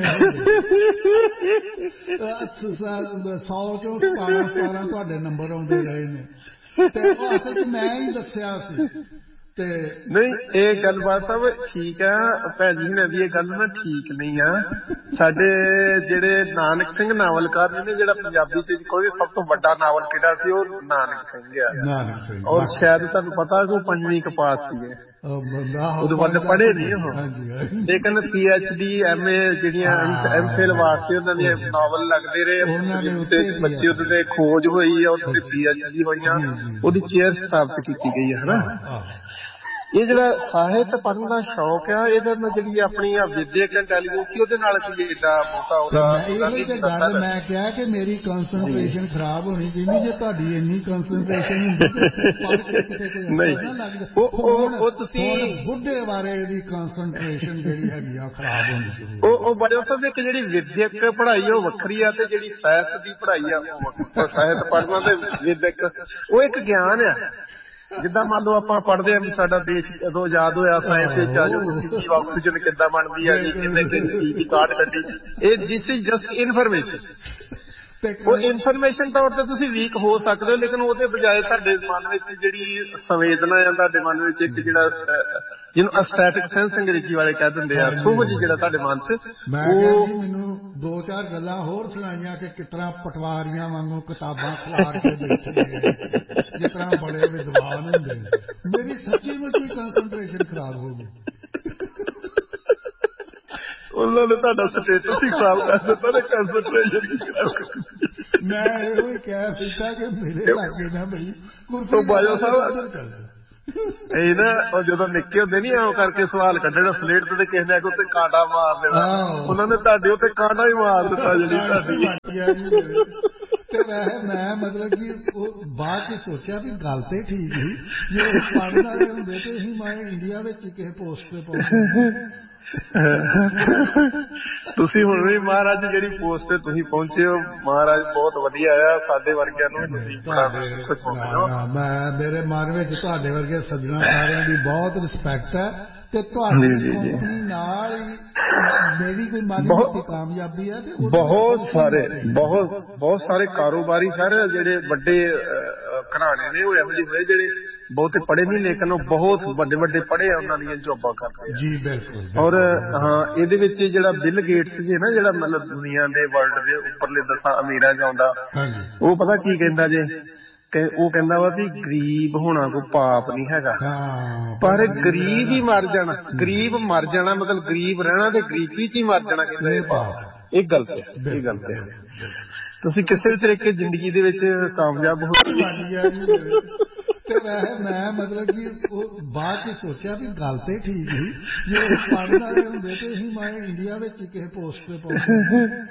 ਸੌ ਚੋਂ ਸਤਾਰਾਂ ਸਤਾਰਾਂ ਤੁਹਾਡੇ ਨੰਬਰ ਆਉਂਦੇ ਰਹੇ ਨੇ। ਤੇ ਉਹ ਅਸਲ 'ਚ ਮੈਂ ਹੀ ਦੱਸਿਆ ਸੀ। ਤੇ ਨਹੀਂ ਇਹ ਗੱਲਬਾਤ ਸਭ ਠੀਕ ਆ ਭੈਣ ਜੀ ਨੇ ਵੀ, ਇਹ ਗੱਲ ਨਾ ਠੀਕ ਨਹੀਂ ਆ। ਸਾਡੇ ਜਿਹੜੇ ਨਾਨਕ ਸਿੰਘ ਨਾਵਲਕਾਰ ਨੇ, ਜਿਹੜਾ ਪੰਜਾਬੀ ਚ ਕੋਈ ਸਭ ਤੋਂ ਵੱਡਾ ਨਾਵਲ ਕਿਹੜਾ ਸੀ, ਉਹ ਨਾਨਕ ਸਿੰਘ ਆ। ਨਾਨਕ ਸਿੰਘ, ਔਰ ਸ਼ਾਇਦ ਤੁਹਾਨੂੰ ਪਤਾ ਕਿ ਉਹ ਪੰਜਵੀਂ ਕਪਾਸ ਸੀਗੇ, ਉਦੋਂ ਬਾਅਦ ਪੜ੍ਹੇ ਨਹੀਂ ਉਹ, ਲੇਕਿਨ P H D M A ਜਿਹੜੀਆਂ ਐਮ ਫਿਲ ਵਾਸਤੇ ਉਹਨਾਂ ਦੇ ਨਾਵਲ ਲੱਗਦੇ ਰਹੇ, ਬੱਚੇ ਉਹਦੇ ਤੇ ਖੋਜ ਹੋਈ, ਉਹਦੇ ਤੇ ਪੀ ਐਚ ਡੀ ਹੋਈਆਂ, ਉਹਦੀ ਚੇਅਰ ਸਥਾਪਿਤ ਕੀਤੀ ਗਈ ਹੈ ਹਨਾ। ਇਹ ਜਿਹੜਾ ਸਾਹਿਤ ਪੜ੍ਹਨ ਦਾ ਸ਼ੌਕ ਆ, ਇਹਦੇ ਨਾਲ ਜਿਹੜੀ ਆਪਣੀ ਵਿਦਿਅਕ ਇੰਟੈਲੀਜੈਂਸ ਸੀ ਉਹਦੇ ਨਾਲ ਕੋਈ ਏਡਾ ਬਹੁਤਾ ਉਹਦਾ। ਮੈਂ ਕਿਹਾ ਕਿ ਮੇਰੀ ਕੰਸਨਟਰੇਸ਼ਨ ਖਰਾਬ ਹੋਣੀ ਚਾਹੀਦੀ, ਜੇ ਤੁਹਾਡੀ ਇੰਨੀ ਕੰਸਨਟਰੇਸ਼ਨ ਹੁੰਦੀ ਨਹੀਂ ਉਹ ਤੁਸੀਂ ਬੁੱਢੇ ਬਾਰੇ ਦੀ ਕੰਸਨਟਰੇਸ਼ਨ ਜਿਹੜੀ ਹੈਗੀ ਆ ਖਰਾਬ ਹੋਣੀ ਚਾਹੀਦੀ। ਉਹ ਬੜੇ ਸਾਹਿਬ ਇੱਕ ਜਿਹੜੀ ਵਿਦਿਅਕ ਪੜ੍ਹਾਈ ਉਹ ਵੱਖਰੀ ਆ, ਤੇ ਜਿਹੜੀ ਸਾਹਿਤ ਦੀ ਪੜ੍ਹਾਈ ਆ ਉਹ ਸਾਹਿਤ ਪੜ੍ਹਨਾ ਤੇ ਵਿਦਿਅਕ ਉਹ ਇੱਕ ਗਿਆਨ ਆ। ਜਿੱਦਾਂ ਮੰਨ ਲਓ ਆਪਾਂ ਪੜ੍ਹਦੇ ਹਾਂ ਵੀ ਸਾਡਾ ਦੇਸ਼ ਜਦੋਂ ਆਜ਼ਾਦ ਹੋਇਆ, ਸਾਇੰਸ ਵਿੱਚ ਆ ਜਾਓ ਤੁਸੀਂ, ਆਕਸੀਜਨ ਕਿੱਦਾਂ ਬਣਦੀ ਹੈ ਜੀ, ਕਿੰਨੇ ਦੀ ਕਾਢ ਕੱਢੀ, ਇਹ ਦਿਸ ਇਜ਼ ਜਸਟ ਇਨਫੋਰਮੇਸ਼ਨ। ਉਹ ਇਨਫੋਰਮੇਸ਼ਨ ਤੌਰ ਤੇ ਤੁਸੀਂ ਵੀਕ ਹੋ ਸਕਦੇ ਹੋ, ਲੇਕਿਨ ਉਹਦੇ ਬਜਾਏ ਤੁਹਾਡੇ ਮਨ ਵਿੱਚ ਜਿਹੜੀ ਸੰਵੇਦਨਾ ਆ, ਤੁਹਾਡੇ ਮਨ ਵਿੱਚ ਇੱਕ ਜਿਹੜਾ ਜਿਹਨੂੰ ਅਸਥੈਟਿਕ ਸੈਂਸ ਅੰਗਰੇਜ਼ੀ ਵਾਲੇ ਕਹਿ ਦਿੰਦੇ ਆ, ਸੁਭਜ ਜਿਹੜਾ ਤੁਹਾਡੇ ਮਨ ਚ, ਉਹ ਮੈਨੂੰ ਦੋ ਚਾਰ ਗੱਲਾਂ ਹੋਰ ਸੁਣਾਈਆਂ ਕਿ ਕਿਸ ਤਰ੍ਹਾਂ ਪਟਵਾਰੀਆਂ ਵਾਂਗੂ ਕਿਤਾਬਾਂ ਖਿਲਾਰ ਕੇ ਬੈਠੇ ਜਿਸ ਤਰ੍ਹਾਂ ਬੜੇ ਵਿਦਵਾਨ ਹੁੰਦੇ ਨੇ। ਮੇਰੀ ਸੱਚੀ ਮੁੱਚੀ ਕੰਸਨਟਰੇਸ਼ਨ ਖਰਾਬ ਹੋ ਗਈ। ਉਹਨਾਂ ਨੇ ਤੁਹਾਡਾ ਸਟੇਟਸ ਹੀ ਖਰਾਬ ਕਰ ਦਿੱਤਾ ਤੇ ਕੰਸਨਟਰੇਸ਼ਨ ਖਰਾਬ। ਮੈਂ ਇਹੋ ਹੀ ਕਹਿ ਦਿੱਤਾ ਕਿ ਮੇਰੇ ਲਾਗੇ ਨਾ ਬਈ ਕੁਰਸੀ ਬਾਜੋ ਸਾਹਿਬ। ਇਹ ਨਾ ਉਹ ਜਦੋਂ ਨਿੱਕੇ ਹੁੰਦੇ ਨੀ ਐਂ ਕਰਕੇ ਸਵਾਲ ਕੱਢਣਾ ਸਲੇਟ ਤੇ, ਕਿਸੇ ਨੇ ਉੱਤੇ ਕਾਂਟਾ ਮਾਰ ਦੇਣਾ, ਉਹਨਾਂ ਨੇ ਤੁਹਾਡੇ ਉੱਤੇ ਕਾਂਟਾ ਹੀ ਮਾਰ ਦਿੱਤਾ ਜਿਹੜੀ ਤੁਹਾਡੀ। ਤੇ ਮੈਂ ਮਤਲਬ ਕਿ ਉਹ ਬਾਅਦ ਚ ਸੋਚਿਆ ਵੀ ਗੱਲ ਤੇ ਠੀਕ ਸੀ, ਜੇ ਪੜ੍ਹਨ ਵਾਲੇ ਹੁੰਦੇ ਤੇ ਅਸੀਂ ਮੈਂ ਇੰਡੀਆ ਵਿੱਚ ਕਿਸੇ ਪੋਸਟ ਤੇ ਪਹੁੰਚੇ। ਤੁਸੀਂ ਹੁਣ ਵੀ ਮਹਾਰਾਜ ਜਿਹੜੀ ਪੋਸਟ ਤੇ ਤੁਸੀਂ ਪਹੁੰਚੇ ਹੋ ਮਹਾਰਾਜ ਬਹੁਤ ਵਧੀਆ ਆ। ਸਾਡੇ ਵਰਗਿਆਂ ਨੂੰ ਤੁਸੀਂ ਬੜਾ ਸਿਖਾਉਂਦੇ ਹੋ। ਮੈਂ ਮੇਰੇ ਮਨ ਵਿੱਚ ਤੁਹਾਡੇ ਵਰਗੇ ਸੱਜਣਾ ਸਾਰਿਆਂ ਦੀ ਬਹੁਤ ਰਿਸਪੈਕਟ ਹੈ ਤੇ ਤੁਹਾਡੀ ਕੰਪਨੀ ਨਾਲ ਮੇਰੀ ਕੋਈ ਮਾੜੀ ਮੋਟੀ ਕਾਮਯਾਬੀ ਹੈ ਤੇ ਬਹੁਤ ਸਾਰੇ ਬਹੁਤ ਬਹੁਤ ਸਾਰੇ ਕਾਰੋਬਾਰੀ ਸਰ ਜਿਹੜੇ ਵੱਡੇ ਘਰਾਣੇ ਨੇ ਉਹ ਇਹੋ ਜਿਹੇ ਹੋਏ ਜਿਹੜੇ ਬਹੁਤੇ ਪੜ੍ਹੇ ਨਹੀਂ ਲੇਕਿਨ ਉਹ ਬਹੁਤ ਵੱਡੇ ਵੱਡੇ ਪੜ੍ਹੇ ਆ ਉਹਨਾਂ ਦੀਆਂ ਜੋਬਾਂ ਕਰਦੇ ਜੀ ਬਿਲਕੁਲ। ਔਰ ਹਾਂ ਇਹਦੇ ਵਿੱਚ ਜਿਹੜਾ ਬਿਲ ਗੇਟਸ ਜੇ ਨਾ ਜਿਹੜਾ ਮਤਲਬ ਦੁਨੀਆ ਦੇ ਵਰਲਡ ਦੇ ਉੱਪਰਲੇ ਦਸਾਂ ਅਮੀਰਾਂ ਚ ਆਉਂਦਾ ਉਹ ਪਤਾ ਕੀ ਕਹਿੰਦਾ ਜੇ ਉਹ ਕਹਿੰਦਾ ਵਾ ਵੀ ਗਰੀਬ ਹੋਣਾ ਕੋਈ ਪਾਪ ਨਹੀਂ ਹੈਗਾ ਪਰ ਗਰੀਬ ਹੀ ਮਰ ਜਾਣਾ ਗਰੀਬ ਮਰ ਜਾਣਾ ਮਤਲਬ ਗਰੀਬ ਰਹਿਣਾ ਤੇ ਗਰੀਬੀ ਚ ਹੀ ਮਰ ਜਾਣਾ ਕਹਿੰਦਾ ਇਹ ਪਾਪ। ਇਹ ਗਲਤ ਹੈ ਇਹ ਗਲਤ ਹੈ। ਤੁਸੀਂ ਕਿਸੇ ਵੀ ਤਰੀਕੇ ਜ਼ਿੰਦਗੀ ਦੇ ਵਿੱਚ ਕਾਮਯਾਬ ਹੋ ਤੇ ਮੈਂ ਮਤਲਬ ਕਿ ਉਹ ਬਾਅਦ ਚ ਸੋਚਿਆ ਵੀ ਗੱਲ ਤੇ ਠੀਕ ਸੀ ਜੇ ਪੜ੍ਹਨ ਵਾਲੇ ਹੁੰਦੇ ਤੇ ਅਸੀਂ ਮੈਂ ਇੰਡੀਆ ਵਿੱਚ ਕਿਸੇ ਪੋਸਟ ਤੇ ਪਹੁੰਚੇ।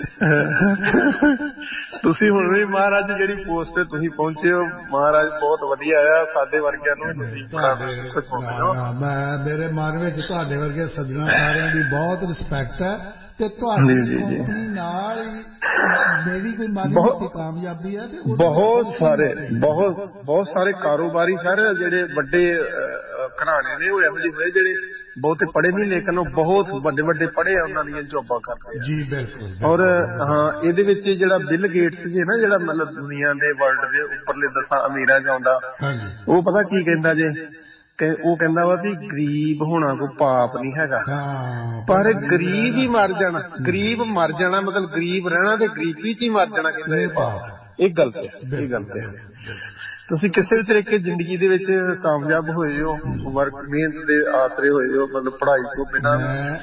ਤੁਸੀਂ ਹੁਣ ਵੀ ਮਹਾਰਾਜ ਜਿਹੜੀ ਪੋਸਟ ਤੇ ਤੁਸੀਂ ਪਹੁੰਚੇ ਹੋ ਮਹਾਰਾਜ ਬਹੁਤ ਵਧੀਆ ਆ। ਸਾਡੇ ਵਰਗਿਆਂ ਨੂੰ ਤੁਸੀਂ ਬੜਾ ਸਿਖਾਉਂਦੇ ਹੋ। ਮੈਂ ਮੇਰੇ ਮਨ ਵਿੱਚ ਤੁਹਾਡੇ ਵਰਗੇ ਸੱਜਣਾ ਸਾਰਿਆਂ ਦੀ ਬਹੁਤ ਰਿਸਪੈਕਟ ਹੈ ਤੇ ਤੁਹਾਡੀ ਕੰਪਨੀ ਨਾਲ ਮੇਰੀ ਕੋਈ ਮਾੜੀ ਮੋਟੀ ਕਾਮਯਾਬੀ ਹੈ ਤੇ ਬਹੁਤ ਸਾਰੇ ਬਹੁਤ ਬਹੁਤ ਸਾਰੇ ਕਾਰੋਬਾਰੀ ਸਰ ਜਿਹੜੇ ਵੱਡੇ ਘਰਾਣੇ ਨੇ ਉਹ ਇਹੋ ਜਿਹੇ ਹੋਏ ਜਿਹੜੇ ਬਹੁਤੇ ਪੜ੍ਹੇ ਨਹੀਂ ਲੇਕਿਨ ਉਹ ਬਹੁਤ ਵੱਡੇ ਵੱਡੇ ਪੜ੍ਹੇ ਆ ਉਹਨਾਂ ਦੀਆਂ ਜੋਬਾਂ ਕਰਦੇ ਜੀ ਬਿਲਕੁਲ। ਔਰ ਹਾਂ ਇਹਦੇ ਵਿੱਚ ਜਿਹੜਾ ਬਿਲ ਗੇਟਸ ਜੇ ਨਾ ਜਿਹੜਾ ਮਤਲਬ ਦੁਨੀਆ ਦੇ ਵਰਲਡ ਦੇ ਉੱਪਰਲੇ ਦਸਾਂ ਅਮੀਰਾਂ ਚ ਆਉਂਦਾ ਉਹ ਪਤਾ ਕੀ ਕਹਿੰਦਾ ਜੇ ਉਹ ਕਹਿੰਦਾ ਵਾ ਵੀ ਗਰੀਬ ਹੋਣਾ ਕੋਈ ਪਾਪ ਨਹੀਂ ਹੈਗਾ ਪਰ ਗਰੀਬ ਹੀ ਮਰ ਜਾਣਾ ਗਰੀਬ ਮਰ ਜਾਣਾ ਮਤਲਬ ਗਰੀਬ ਰਹਿਣਾ ਤੇ ਗਰੀਬੀ ਚ ਹੀ ਮਰ ਜਾਣਾ ਕਹਿੰਦਾ ਇਹ ਪਾਪ। ਇਹ ਗਲਤ ਹੈ ਇਹ ਗਲਤ ਹੈ। ਤੁਸੀਂ ਕਿਸੇ ਵੀ ਤਰੀਕੇ ਜ਼ਿੰਦਗੀ ਦੇ ਵਿੱਚ ਕਾਮਯਾਬ ਹੋਏ ਹੋ ਵਰਕ ਮਿਹਨਤ ਦੇ ਆਸਰੇ ਹੋਏ ਹੋ ਮਤਲਬ ਪੜ੍ਹਾਈ ਤੋਂ ਬਿਨਾਂ